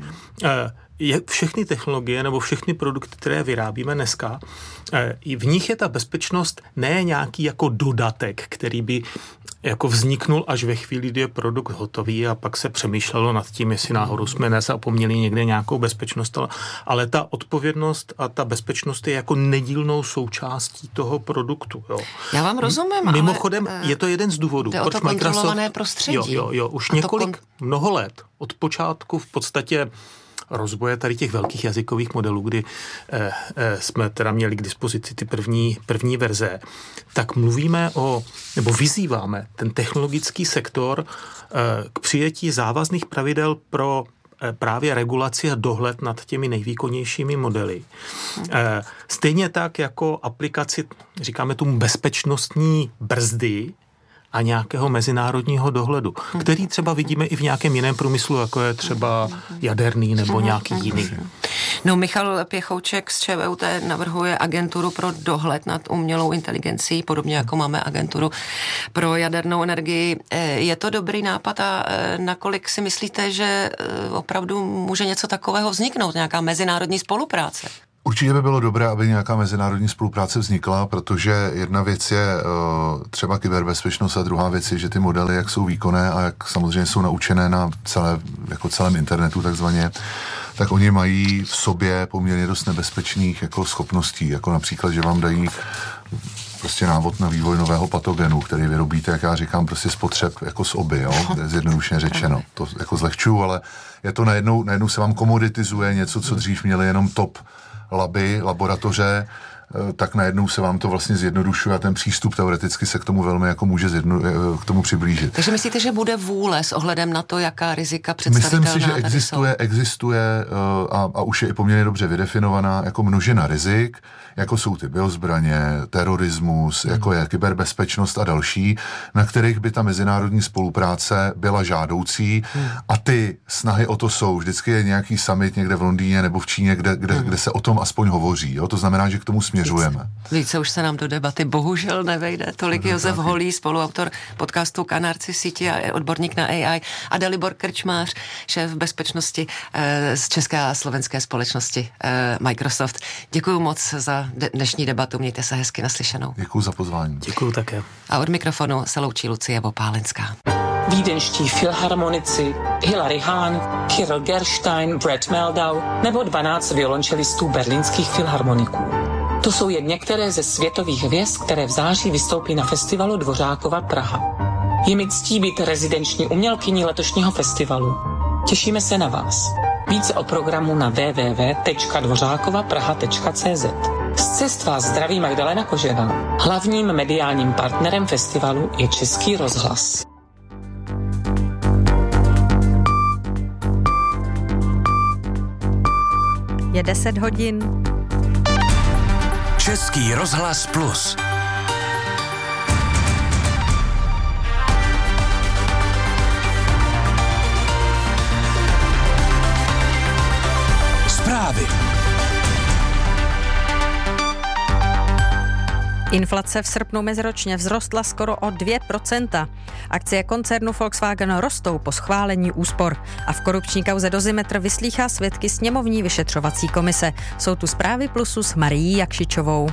je všechny technologie nebo všechny produkty, které vyrábíme dneska, i v nich je ta bezpečnost ne nějaký jako dodatek, který by jako vzniknul až ve chvíli, kdy je produkt hotový a pak se přemýšlelo nad tím, jestli náhodou jsme nezapomněli někde nějakou bezpečnost, ale ta odpovědnost a ta bezpečnost je jako nedílnou součástí toho produktu. Jo. Já vám rozumím, Mimochodem, ale je to jeden z důvodů. Jde o to kontrolované prostředí. Jo, jo, jo, už několik, kon... mnoho let, od počátku v podstatě rozvoje tady těch velkých jazykových modelů, kdy eh, eh, jsme teda měli k dispozici ty první, první verze, tak mluvíme o, nebo vyzýváme ten technologický sektor eh, k přijetí závazných pravidel pro eh, právě regulaci a dohled nad těmi nejvýkonnějšími modely. Eh, stejně tak jako aplikaci, říkáme tomu bezpečnostní brzdy, a nějakého mezinárodního dohledu, který třeba vidíme i v nějakém jiném průmyslu, jako je třeba jaderný nebo nějaký jiný. No, Michal Pěchouček z ČVUT navrhuje agenturu pro dohled nad umělou inteligencí, podobně jako máme agenturu pro jadernou energii. Je to dobrý nápad a nakolik si myslíte, že opravdu může něco takového vzniknout, nějaká mezinárodní spolupráce? Určitě by bylo dobré, aby nějaká mezinárodní spolupráce vznikla, protože jedna věc je uh, třeba kyberbezpečnost a druhá věc je, že ty modely, jak jsou výkonné a jak samozřejmě jsou naučené na celé, jako celém internetu takzvaně, tak oni mají v sobě poměrně dost nebezpečných jako schopností, jako například, že vám dají prostě návod na vývoj nového patogenu, který vyrobíte, jak já říkám, prostě spotřeb jako z oby, jo, zjednodušeně řečeno. To jako zlehčuju, ale je to najednou, najednou se vám komoditizuje něco, co dřív měli jenom top laby, laboratoře, tak najednou se vám to vlastně zjednodušuje a ten přístup teoreticky se k tomu velmi jako může zjedno, k tomu přiblížit. Takže myslíte, že bude vůle s ohledem na to, jaká rizika představitelná? Myslím si, že existuje, existuje a, a už je i poměrně dobře vydefinovaná jako množina rizik, jako jsou ty biozbraně, terorismus, hmm. jako je kyberbezpečnost a další, na kterých by ta mezinárodní spolupráce byla žádoucí hmm. a ty snahy o to jsou. Vždycky je nějaký summit někde v Londýně nebo v Číně, kde, kde, hmm. kde se o tom aspoň hovoří. Jo? To znamená, že k tomu směřujeme. Více, více už se nám do debaty bohužel nevejde. Tolik no, Josef taky. Holý, spoluautor podcastu Kanárci síti a odborník na A I, a Dalibor Krčmář, šéf bezpečnosti eh, z české a slovenské společnosti eh, Microsoft. Děkuju moc za dnešní debatu, mějte se hezky, naslyšenou. Děkuju za pozvání. Děkuju také. A od mikrofonu se loučí Lucie Vopálenská. Vídeňští filharmonici Hilary Hahn, Kirill Gerstein, Brett Meldau nebo dvanáct violončelistů berlínských filharmoniků. To jsou jen některé ze světových hvězd, které v září vystoupí na festivalu Dvořákova Praha. Je mi ctí být rezidenční umělkyní letošního festivalu. Těšíme se na vás. Více o programu na w w w tečka dvořákova praha tečka c z. Z cest vás zdraví Magdalena Kožená. Hlavním mediálním partnerem festivalu je Český rozhlas. Je deset hodin. Český rozhlas plus. Zprávy. Inflace v srpnu meziročně vzrostla skoro o dvě procenta. Akcie koncernu Volkswagen rostou po schválení úspor. A v korupční kauze Dozimetr vyslýchá svědky sněmovní vyšetřovací komise. Jsou tu zprávy plusu s Marií Jakšičovou.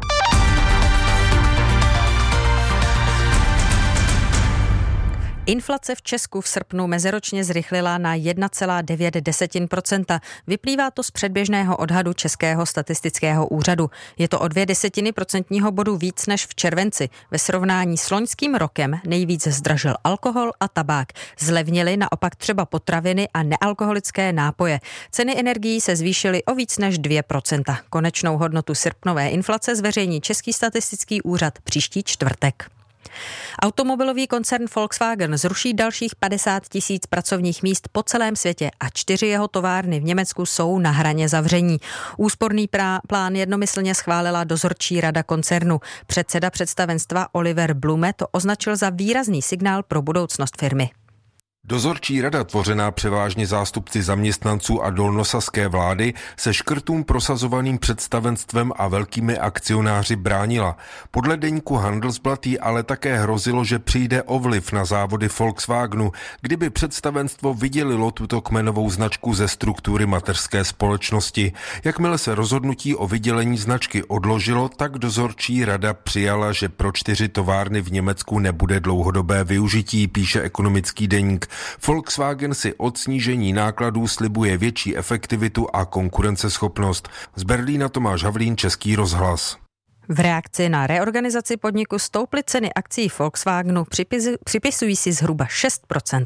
Inflace v Česku v srpnu meziročně zrychlila na jedna celá devět procenta. Vyplývá to z předběžného odhadu Českého statistického úřadu. Je to o dvě desetiny procentního bodu víc než v červenci. Ve srovnání s loňským rokem nejvíc zdražil alkohol a tabák. Zlevnily naopak třeba potraviny a nealkoholické nápoje. Ceny energií se zvýšily o víc než dvě procenta. Konečnou hodnotu srpnové inflace zveřejní Český statistický úřad příští čtvrtek. Automobilový koncern Volkswagen zruší dalších padesát tisíc pracovních míst po celém světě a čtyři jeho továrny v Německu jsou na hraně zavření. Úsporný prá- plán jednomyslně schválila dozorčí rada koncernu. Předseda představenstva Oliver Blume to označil za výrazný signál pro budoucnost firmy. Dozorčí rada, tvořená převážně zástupci zaměstnanců a dolnosaské vlády, se škrtům prosazovaným představenstvem a velkými akcionáři bránila. Podle deníku Handelsblatt jí ale také hrozilo, že přijde o vliv na závody Volkswagenu, kdyby představenstvo vydělilo tuto kmenovou značku ze struktury mateřské společnosti. Jakmile se rozhodnutí o vydělení značky odložilo, tak dozorčí rada přijala, že pro čtyři továrny v Německu nebude dlouhodobé využití, píše ekonomický deník. Volkswagen si od snížení nákladů slibuje větší efektivitu a konkurenceschopnost. Z Berlína Tomáš Havlín, Český rozhlas. V reakci na reorganizaci podniku stouply ceny akcií Volkswagenu, připisují si zhruba šest procent.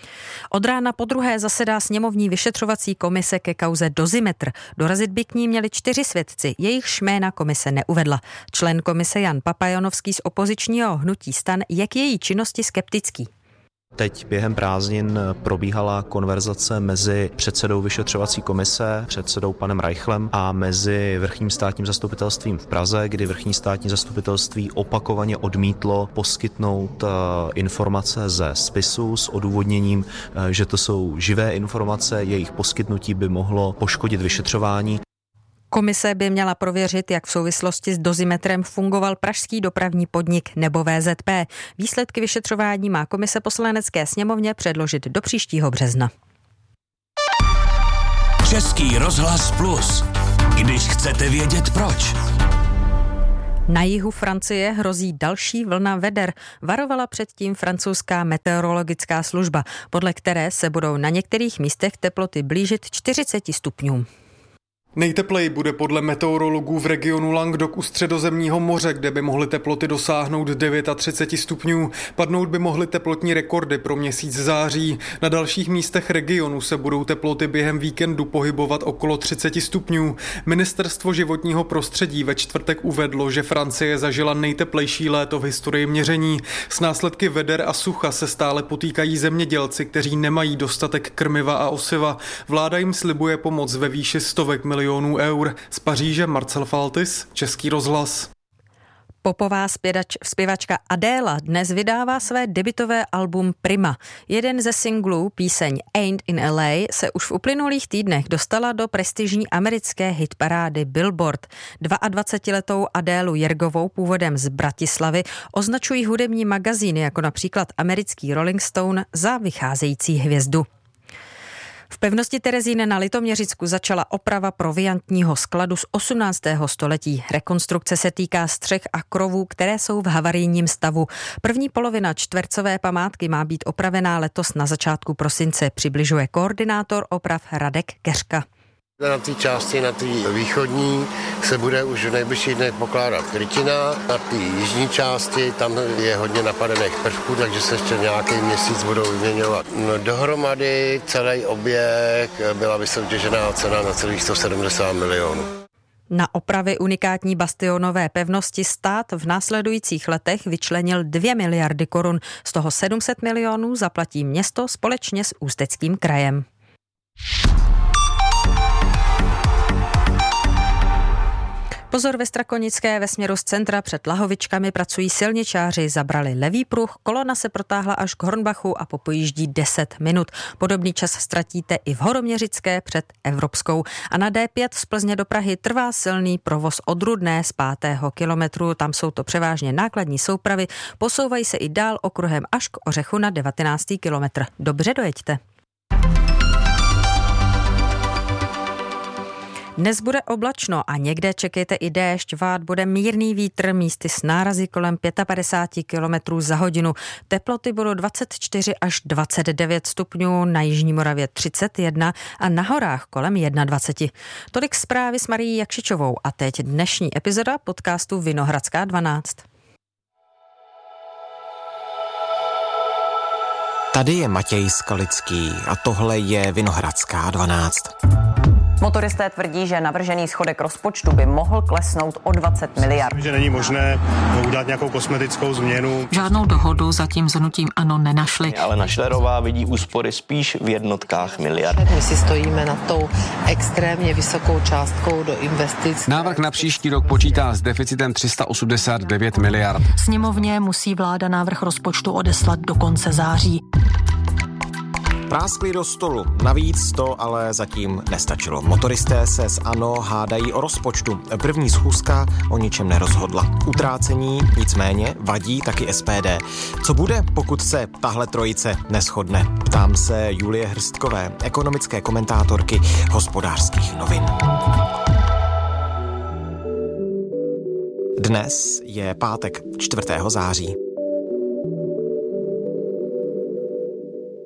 Od rána podruhé zasedá sněmovní vyšetřovací komise ke kauze Dozimetr. Dorazit by k ní měli čtyři svědci, jejichž jména komise neuvedla. Člen komise Jan Papajonovský z opozičního hnutí STAN je k její činnosti skeptický. Teď během prázdnin probíhala konverzace mezi předsedou vyšetřovací komise, předsedou panem Reichlem a mezi vrchním státním zastupitelstvím v Praze, kdy vrchní státní zastupitelství opakovaně odmítlo poskytnout informace ze spisu s odůvodněním, že to jsou živé informace, jejich poskytnutí by mohlo poškodit vyšetřování. Komise by měla prověřit, jak v souvislosti s Dozimetrem fungoval pražský dopravní podnik nebo V Z P. Výsledky vyšetřování má komise Poslanecké sněmovně předložit do příštího března. Český rozhlas Plus. Když chcete vědět proč. Na jihu Francie hrozí další vlna veder. Varovala předtím francouzská meteorologická služba, podle které se budou na některých místech teploty blížit čtyřiceti stupňům. Nejtepleji bude podle meteorologů v regionu Languedoc u Středozemního moře, kde by mohly teploty dosáhnout třicet devět stupňů. Padnout by mohly teplotní rekordy pro měsíc září. Na dalších místech regionu se budou teploty během víkendu pohybovat okolo třicet stupňů. Ministerstvo životního prostředí ve čtvrtek uvedlo, že Francie zažila nejteplejší léto v historii měření. S následky veder a sucha se stále potýkají zemědělci, kteří nemají dostatek krmiva a osiva. Vláda jim slibuje pomoc ve výši stovek milionů eur. Z Paříže Marcel Faltis, Český rozhlas. Popová zpěvač, zpěvačka Adéla dnes vydává své debutové album Prima. Jeden ze singlů, píseň Ain't in L A, se už v uplynulých týdnech dostala do prestižní americké hitparády Billboard. dvaadvacetiletou Adélu Jergovou, původem z Bratislavy, označují hudební magazíny jako například americký Rolling Stone za vycházející hvězdu. V pevnosti Terezín na Litoměřicku začala oprava proviantního skladu z osmnáctého století. Rekonstrukce se týká střech a krovů, které jsou v havarijním stavu. První polovina čtvercové památky má být opravená letos na začátku prosince, přibližuje koordinátor oprav Radek Keřka. Na té části, na té východní, se bude už v nejbližších dnech pokládat krytina. Na té jižní části, tam je hodně napadených prvků, takže se ještě nějaký měsíc budou vyměňovat. No, dohromady celý objekt byla vysoutěžená cena na celých sto sedmdesát milionů. Na opravy unikátní bastionové pevnosti stát v následujících letech vyčlenil dvě miliardy korun. Z toho sedm set milionů zaplatí město společně s Ústeckým krajem. Pozor ve Strakonické, ve směru z centra před Lahovičkami pracují silničáři, zabrali levý pruh, kolona se protáhla až k Hornbachu a popojíždí deset minut. Podobný čas ztratíte i v Horoměřické před Evropskou. A na D pět z Plzně do Prahy trvá silný provoz od Rudné z pátého kilometru, tam jsou to převážně nákladní soupravy, posouvají se i dál okruhem až k Ořechu na devatenáctý kilometr. Dobře dojeďte. Dnes bude oblačno a někde čekejte i déšť, vát bude mírný vítr, místy s nárazy kolem padesát pět kilometrů za hodinu. Teploty budou dvacet čtyři až dvacet devět stupňů, na jižní Moravě třicet jedna a na horách kolem dvacet jedna. Tolik zprávy s Marií Jakšičovou a teď dnešní epizoda podcastu Vinohradská dvanáct. Tady je Matěj Skalický a tohle je Vinohradská dvanáct. Motoristé tvrdí, že navržený schodek rozpočtu by mohl klesnout o dvacet miliard. Že není možné udělat nějakou kosmetickou změnu. Žádnou dohodu zatím s hnutím ANO nenašli. Ale Našlerová vidí úspory spíš v jednotkách miliard. My si stojíme nad tou extrémně vysokou částkou do investic. Návrh na příští rok počítá s deficitem tři sta osmdesát devět miliard. Sněmovně musí vláda návrh rozpočtu odeslat do konce září. Práskli do stolu. Navíc to ale zatím nestačilo. Motoristé se s ANO hádají o rozpočtu. První schůzka o ničem nerozhodla. Utrácení nicméně vadí taky S P D. Co bude, pokud se tahle trojice neshodne? Ptám se Julie Hrstkové, ekonomické komentátorky Hospodářských novin. Dnes je pátek čtvrtého září.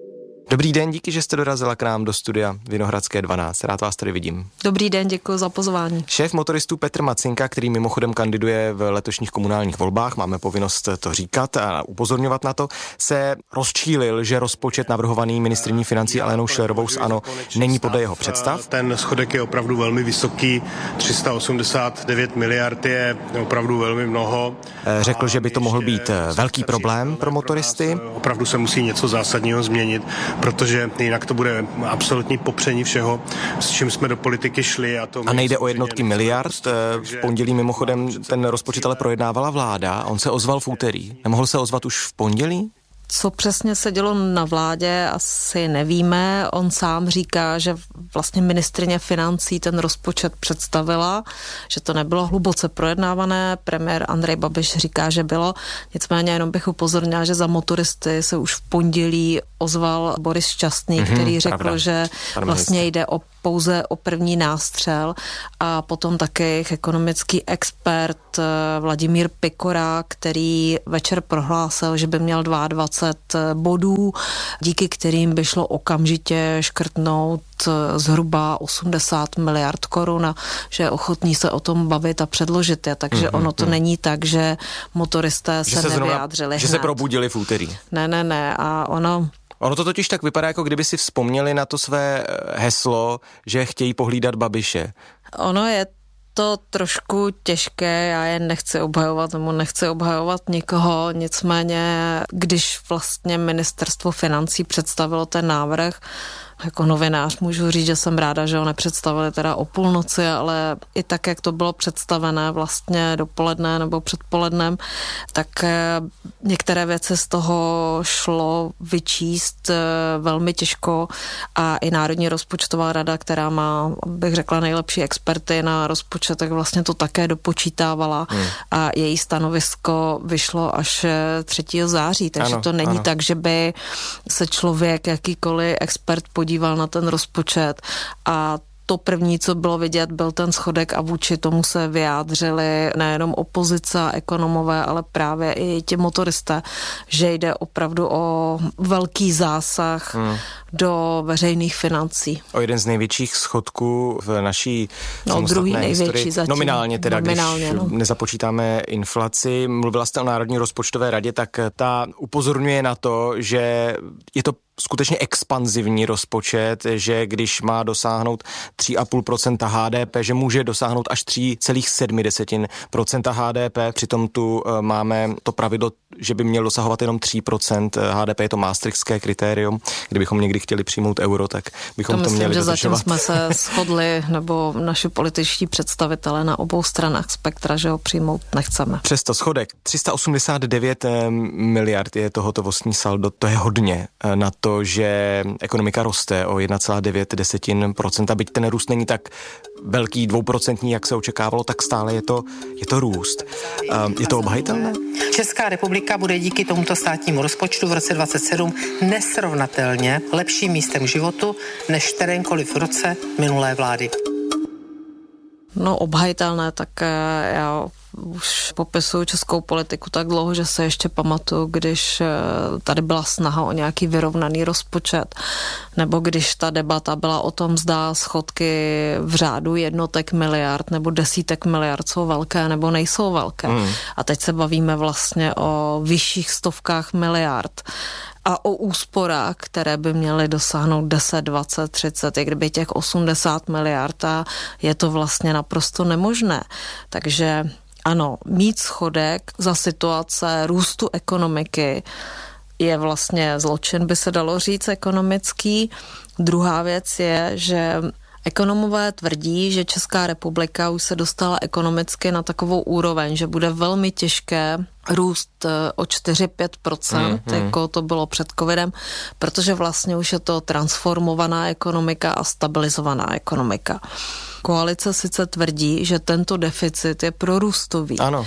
Dobrý den, díky, že jste dorazila k nám do studia Vinohradské dvanáct. Rád vás tady vidím. Dobrý den, děkuji za pozvání. Šéf motoristů Petr Macinka, který mimochodem kandiduje v letošních komunálních volbách, máme povinnost to říkat a upozorňovat na to, se rozčílil, že rozpočet navrhovaný ministryní financí Alenou Schillerovou z ANO není podle jeho představ. Ten schodek je opravdu velmi vysoký, tři sta osmdesát devět miliard je opravdu velmi mnoho. Řekl, že by to mohl být velký problém pro motoristy. Opravdu se musí něco zásadního změnit, protože jinak to bude absolutní popření všeho, s čím jsme do politiky šli. A, to a nejde o jednotky miliard. V pondělí mimochodem ten rozpočet ale projednávala vláda. On se ozval v úterý. Nemohl se ozvat už v pondělí? Co přesně se dělo na vládě, asi nevíme. On sám říká, že vlastně ministryně financí ten rozpočet představila, že to nebylo hluboce projednávané. Premiér Andrej Babiš říká, že bylo. Nicméně jenom bych upozornila, že za motoristy se už v pondělí ozval Boris Šťastný, mm-hmm, který řekl, pravda. že vlastně jde o pouze o první nástřel a potom taky ekonomický expert Vladimír Pikora, který večer prohlásil, že by měl dvacet dva bodů, díky kterým by šlo okamžitě škrtnout zhruba osmdesát miliard korun a že je ochotný se o tom bavit a předložit je. Takže mm-hmm, ono to mm. není tak, že motoristé se, se nevyjádřili hned. Že se probudili v úterý. Ne, ne, ne. A ono... Ono to totiž tak vypadá, jako kdyby si vzpomněli na to své heslo, že chtějí pohlídat Babiše. Ono je to trošku těžké, já je nechci obhajovat, nebo nechci obhajovat nikoho, nicméně, když vlastně ministerstvo financí představilo ten návrh, jako novinář můžu říct, že jsem ráda, že ho nepředstavili teda o půlnoci, ale i tak, jak to bylo představené vlastně dopoledne nebo předpolednem, tak některé věci z toho šlo vyčíst velmi těžko a i Národní rozpočtová rada, která má, bych řekla, nejlepší experty na rozpočet, tak vlastně to také dopočítávala hmm. a její stanovisko vyšlo až třetího září, takže ano, to není ano. tak, že by se člověk, jakýkoliv expert podíval na ten rozpočet a to první, co bylo vidět, byl ten schodek a vůči tomu se vyjádřili nejenom opozice a ekonomové, ale právě i ti motoristé, že jde opravdu o velký zásah hmm. do veřejných financí. O jeden z největších schodků v naší no, druhý největší historii. Zatím. Nominálně teda, Nominálně, když no. nezapočítáme inflaci. Mluvila jste o Národní rozpočtové radě, tak ta upozorňuje na to, že je to skutečně expanzivní rozpočet, že když má dosáhnout tři celá pět procenta H D P, že může dosáhnout až tři celá sedm procenta H D P, přitom tu máme to pravidlo, že by měl dosahovat jenom tři procenta H D P, je to maastrichtské kritérium, kdybychom někdy chtěli přijmout euro, tak bychom to, to myslím, měli že dodržovat. Zatím jsme se shodli, nebo naši političtí představitelé na obou stranách spektra, že ho přijmout nechceme. Přesto schodek tři sta osmdesát devět miliard je to hotovostní saldo, to je hodně na to, že ekonomika roste o jedna celá devět procenta, byť ten růst není tak velký, dvouprocentní, jak se očekávalo, tak stále je to, je to růst. Je to obhajitelné? Česká republika bude díky tomuto státnímu rozpočtu v roce dvacet sedm nesrovnatelně lepším místem životu než kterémkoliv v roce minulé vlády. No obhajitelné, tak já už popisuju českou politiku tak dlouho, že se ještě pamatuju, když tady byla snaha o nějaký vyrovnaný rozpočet, nebo když ta debata byla o tom, zda schodky v řádu jednotek miliard nebo desítek miliard jsou velké nebo nejsou velké. Mm. A teď se bavíme vlastně o vyšších stovkách miliard a o úsporách, které by měly dosáhnout deset, dvacet, třicet, i kdyby těch osmdesát miliard, a je to vlastně naprosto nemožné. Takže ano, mít schodek za situace růstu ekonomiky je vlastně zločin, by se dalo říct, ekonomický. Druhá věc je, že ekonomové tvrdí, že Česká republika už se dostala ekonomicky na takovou úroveň, že bude velmi těžké růst o čtyři až pět procent, mm, mm. jako to bylo před covidem, protože vlastně už je to transformovaná ekonomika a stabilizovaná ekonomika. Koalice sice tvrdí, že tento deficit je prorůstový. Ano.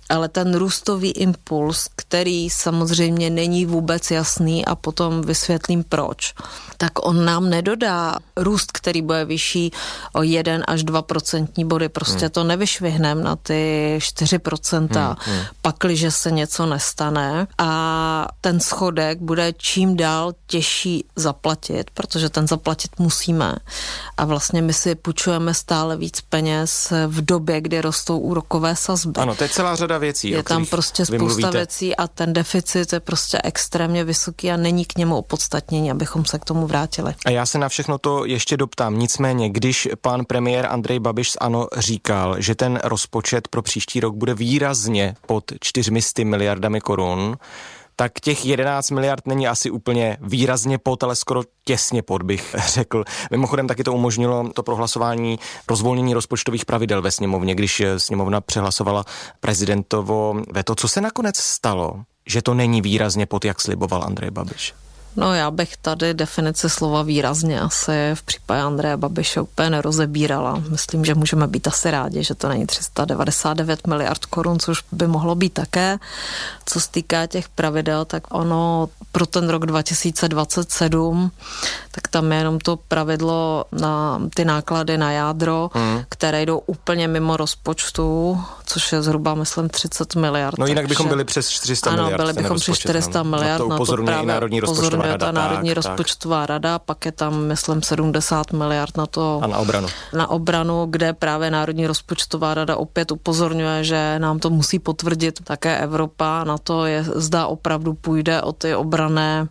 ale ten růstový impuls, který samozřejmě není vůbec jasný a potom vysvětlím proč, tak on nám nedodá růst, který bude vyšší o jeden až dva procentní body. Prostě hmm. to nevyšvihnem na ty čtyři procenta, hmm. hmm. pakliže se něco nestane a ten schodek bude čím dál těžší zaplatit, protože ten zaplatit musíme. A vlastně my si půjčujeme stále víc peněz v době, kdy rostou úrokové sazby. Ano, to je celá řada věcí. Je tam prostě spousta věcí a ten deficit je prostě extrémně vysoký a není k němu opodstatnění, abychom se k tomu vrátili. A já se na všechno to ještě doptám. Nicméně, když pan premiér Andrej Babiš z ANO říkal, že ten rozpočet pro příští rok bude výrazně pod čtyřmi sty miliardami korun, tak těch jedenáct miliard není asi úplně výrazně pod, ale skoro těsně pod, bych řekl. Mimochodem taky to umožnilo to prohlasování rozvolnění rozpočtových pravidel ve sněmovně, když sněmovna přehlasovala prezidentovo veto. Co se nakonec stalo, že to není výrazně pod, jak sliboval Andrej Babiš? No já bych tady definici slova výrazně asi v případě Andreje Babiše úplně nerozebírala. Myslím, že můžeme být asi rádi, že to není tři sta devadesát devět miliard korun, což by mohlo být také. Co se týká těch pravidel, tak ono pro ten rok dva tisíce dvacet sedm, tak tam je jenom to pravidlo na ty náklady na jádro, hmm. které jdou úplně mimo rozpočtu, což je zhruba, myslím, třicet miliard. No jinak takže... bychom byli přes čtyři sta miliard. Ano, byli bychom přes čtyři sta miliard. No to upozorňuje i Národní rozpočtová rada. Ta Národní tak, rozpočtová tak. rada, pak je tam, myslím, sedmdesát miliard na to. A na obranu. Na obranu, kde právě Národní rozpočtová rada opět upozorňuje, že nám to musí potvrdit také Evropa na to, je, zda opravdu půjde o ty obranné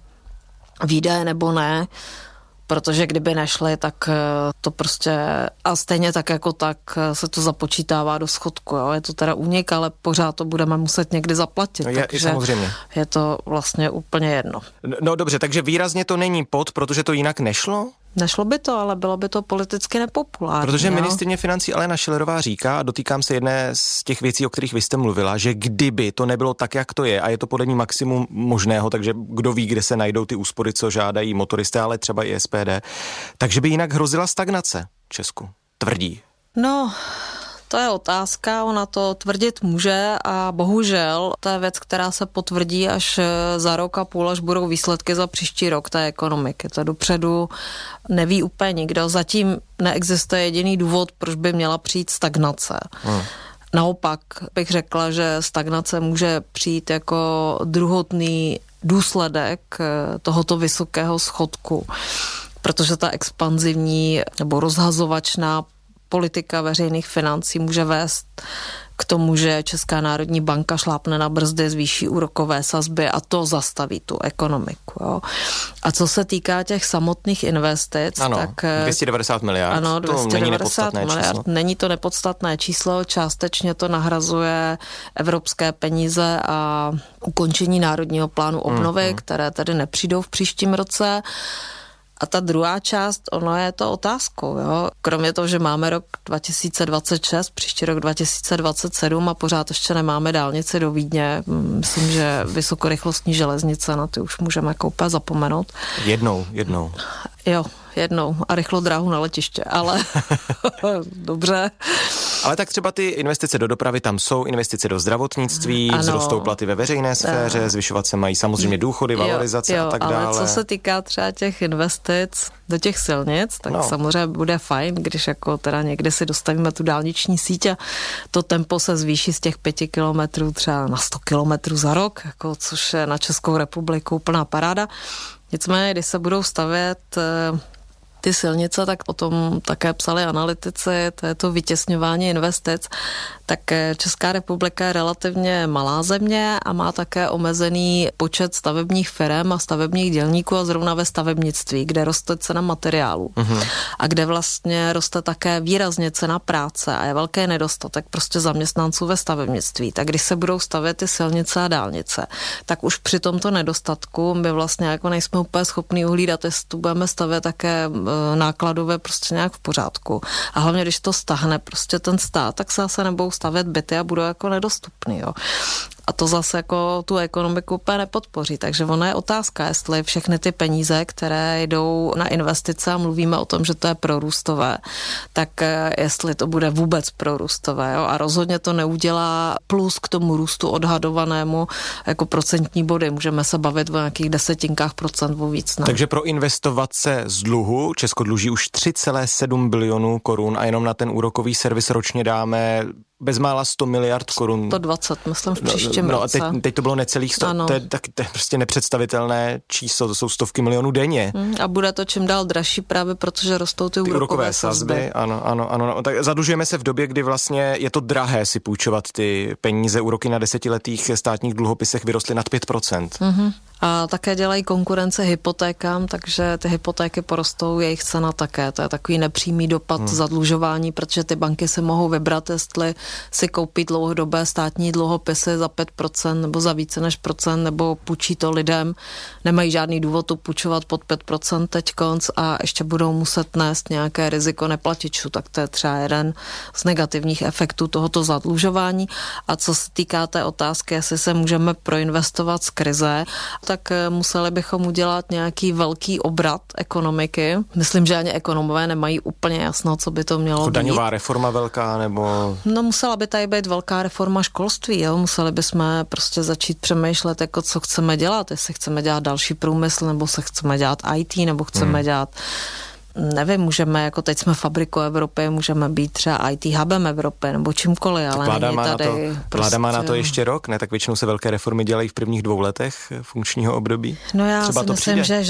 výdaje nebo ne. Protože kdyby nešly, tak to prostě a stejně tak jako tak se to započítává do schodku. Jo. Je to teda únik, ale pořád to budeme muset někdy zaplatit. No je, takže samozřejmě. Je to vlastně úplně jedno. No dobře, takže výrazně to není pod, protože to jinak nešlo? Nešlo by to, ale bylo by to politicky nepopulární. Protože jo? ministryně financí Alena Schillerová říká, a dotýkám se jedné z těch věcí, o kterých vy jste mluvila, že kdyby to nebylo tak, jak to je, a je to podle ní maximum možného, takže kdo ví, kde se najdou ty úspory, co žádají motoristé, ale třeba i S P D, takže by jinak hrozila stagnace v Česku, tvrdí. No... To je otázka, ona to tvrdit může a bohužel to je věc, která se potvrdí až za rok a půl, až budou výsledky za příští rok té ekonomiky. To dopředu neví úplně nikdo. Zatím neexistuje jediný důvod, proč by měla přijít stagnace. Hmm. Naopak bych řekla, že stagnace může přijít jako druhotný důsledek tohoto vysokého schodku, protože ta expanzivní nebo rozhazovačná politika veřejných financí může vést k tomu, že Česká národní banka šlápne na brzdy, zvýší úrokové sazby a to zastaví tu ekonomiku. Jo. A co se týká těch samotných investic, ano, tak... dvě stě devadesát miliard, ano, to není nepodstatné miliard, číslo. Není to nepodstatné číslo, částečně to nahrazuje evropské peníze a ukončení Národního plánu obnovy, mm, mm. které tedy nepřijdou v příštím roce. A ta druhá část, ono je to otázkou, jo. Kromě toho, že máme rok dva tisíce dvacet šest, příští rok dva tisíce dvacet sedm a pořád ještě nemáme dálnici do Vídně. Myslím, že vysokorychlostní železnice, na ty už můžeme koupit zapomenout. Jednou, jednou. Jo, jednou. A rychlou dráhu na letiště, ale dobře. Ale tak třeba ty investice do dopravy tam jsou, investice do zdravotnictví, ano. Vzrostou platy ve veřejné sféře, ano. Zvyšovat se mají samozřejmě důchody, valorizace jo, jo, a tak ale dále. Ale co se týká třeba těch investic do těch silnic, tak no. samozřejmě bude fajn, když jako teda někdy si dostavíme tu dálniční síť a to tempo se zvýší z těch pěti kilometrů třeba na sto kilometrů za rok, jako, což je na Českou republiku úplná paráda. Nicméně, když se budou stavět ty silnice, tak o tom také psali analytici, to je to vytěsňování investic, tak Česká republika je relativně malá země a má také omezený počet stavebních firem a stavebních dělníků a zrovna ve stavebnictví, kde roste cena materiálů mm-hmm. a kde vlastně roste také výrazně cena práce a je velký nedostatek prostě zaměstnanců ve stavebnictví. Tak když se budou stavět ty silnice a dálnice, tak už při tomto nedostatku my vlastně jako nejsme úplně schopní uhlídat, jestli tu budeme stavět také nákladové prostě nějak v pořádku. A hlavně, když to stáhne prostě ten stát, tak se zase nebudou stavět byty a budou jako nedostupný, jo. A to zase jako tu ekonomiku úplně nepodpoří. Takže ona je otázka, jestli všechny ty peníze, které jdou na investice a mluvíme o tom, že to je prorůstové, tak jestli to bude vůbec prorůstové. Jo? A rozhodně to neudělá plus k tomu růstu odhadovanému jako procentní body. Můžeme se bavit o nějakých desetinkách procent o víc. Ne? Takže pro investovat se z dluhu Česko dluží už tři celé sedm bilionů korun a jenom na ten úrokový servis ročně dáme bezmála sto miliard korun. sto dvacet, myslím, v příštím no, no, roce. A teď, teď to bylo necelých sto, to je, tak, to je prostě nepředstavitelné číslo, to jsou stovky milionů denně. Hmm, a bude to čím dál dražší právě, protože rostou ty, ty úrokové, úrokové sazby. sazby. Ano, ano, ano. No, tak zadlužujeme se v době, kdy vlastně je to drahé si půjčovat ty peníze. Úroky na desetiletých státních dluhopisech vyrostly nad pět procent. Mm-hmm. A také dělají konkurence hypotékám, takže ty hypotéky porostou, jejich cena také. To je takový nepřímý dopad hmm. zadlužování, protože ty banky si mohou vybrat, jestli si koupí dlouhodobé státní dluhopisy za pět procent nebo za více než procent, nebo půjčí to lidem. Nemají žádný důvod to půjčovat pod pět procent teď konc a ještě budou muset nést nějaké riziko neplatičů. Tak to je třeba jeden z negativních efektů tohoto zadlužování. A co se týká té otázky, jestli se můžeme proinvestovat z krize, tak museli bychom udělat nějaký velký obrat ekonomiky. Myslím, že ani ekonomové nemají úplně jasno, co by to mělo jako být. Daňová reforma velká, nebo... No musela by tady být velká reforma školství, jo? Museli bychom prostě začít přemýšlet, jako co chceme dělat, jestli chceme dělat další průmysl, nebo se chceme dělat í té, nebo chceme hmm. dělat nevím, můžeme, jako teď jsme fabrikou Evropy, můžeme být třeba í té hubem Evropy, nebo čímkoliv, ale vláda není má tady... Na to, prostě... Vláda má na to ještě rok, ne? Tak většinou se velké reformy dělají v prvních dvou letech funkčního období. No já Třeba si to myslím, přijde. že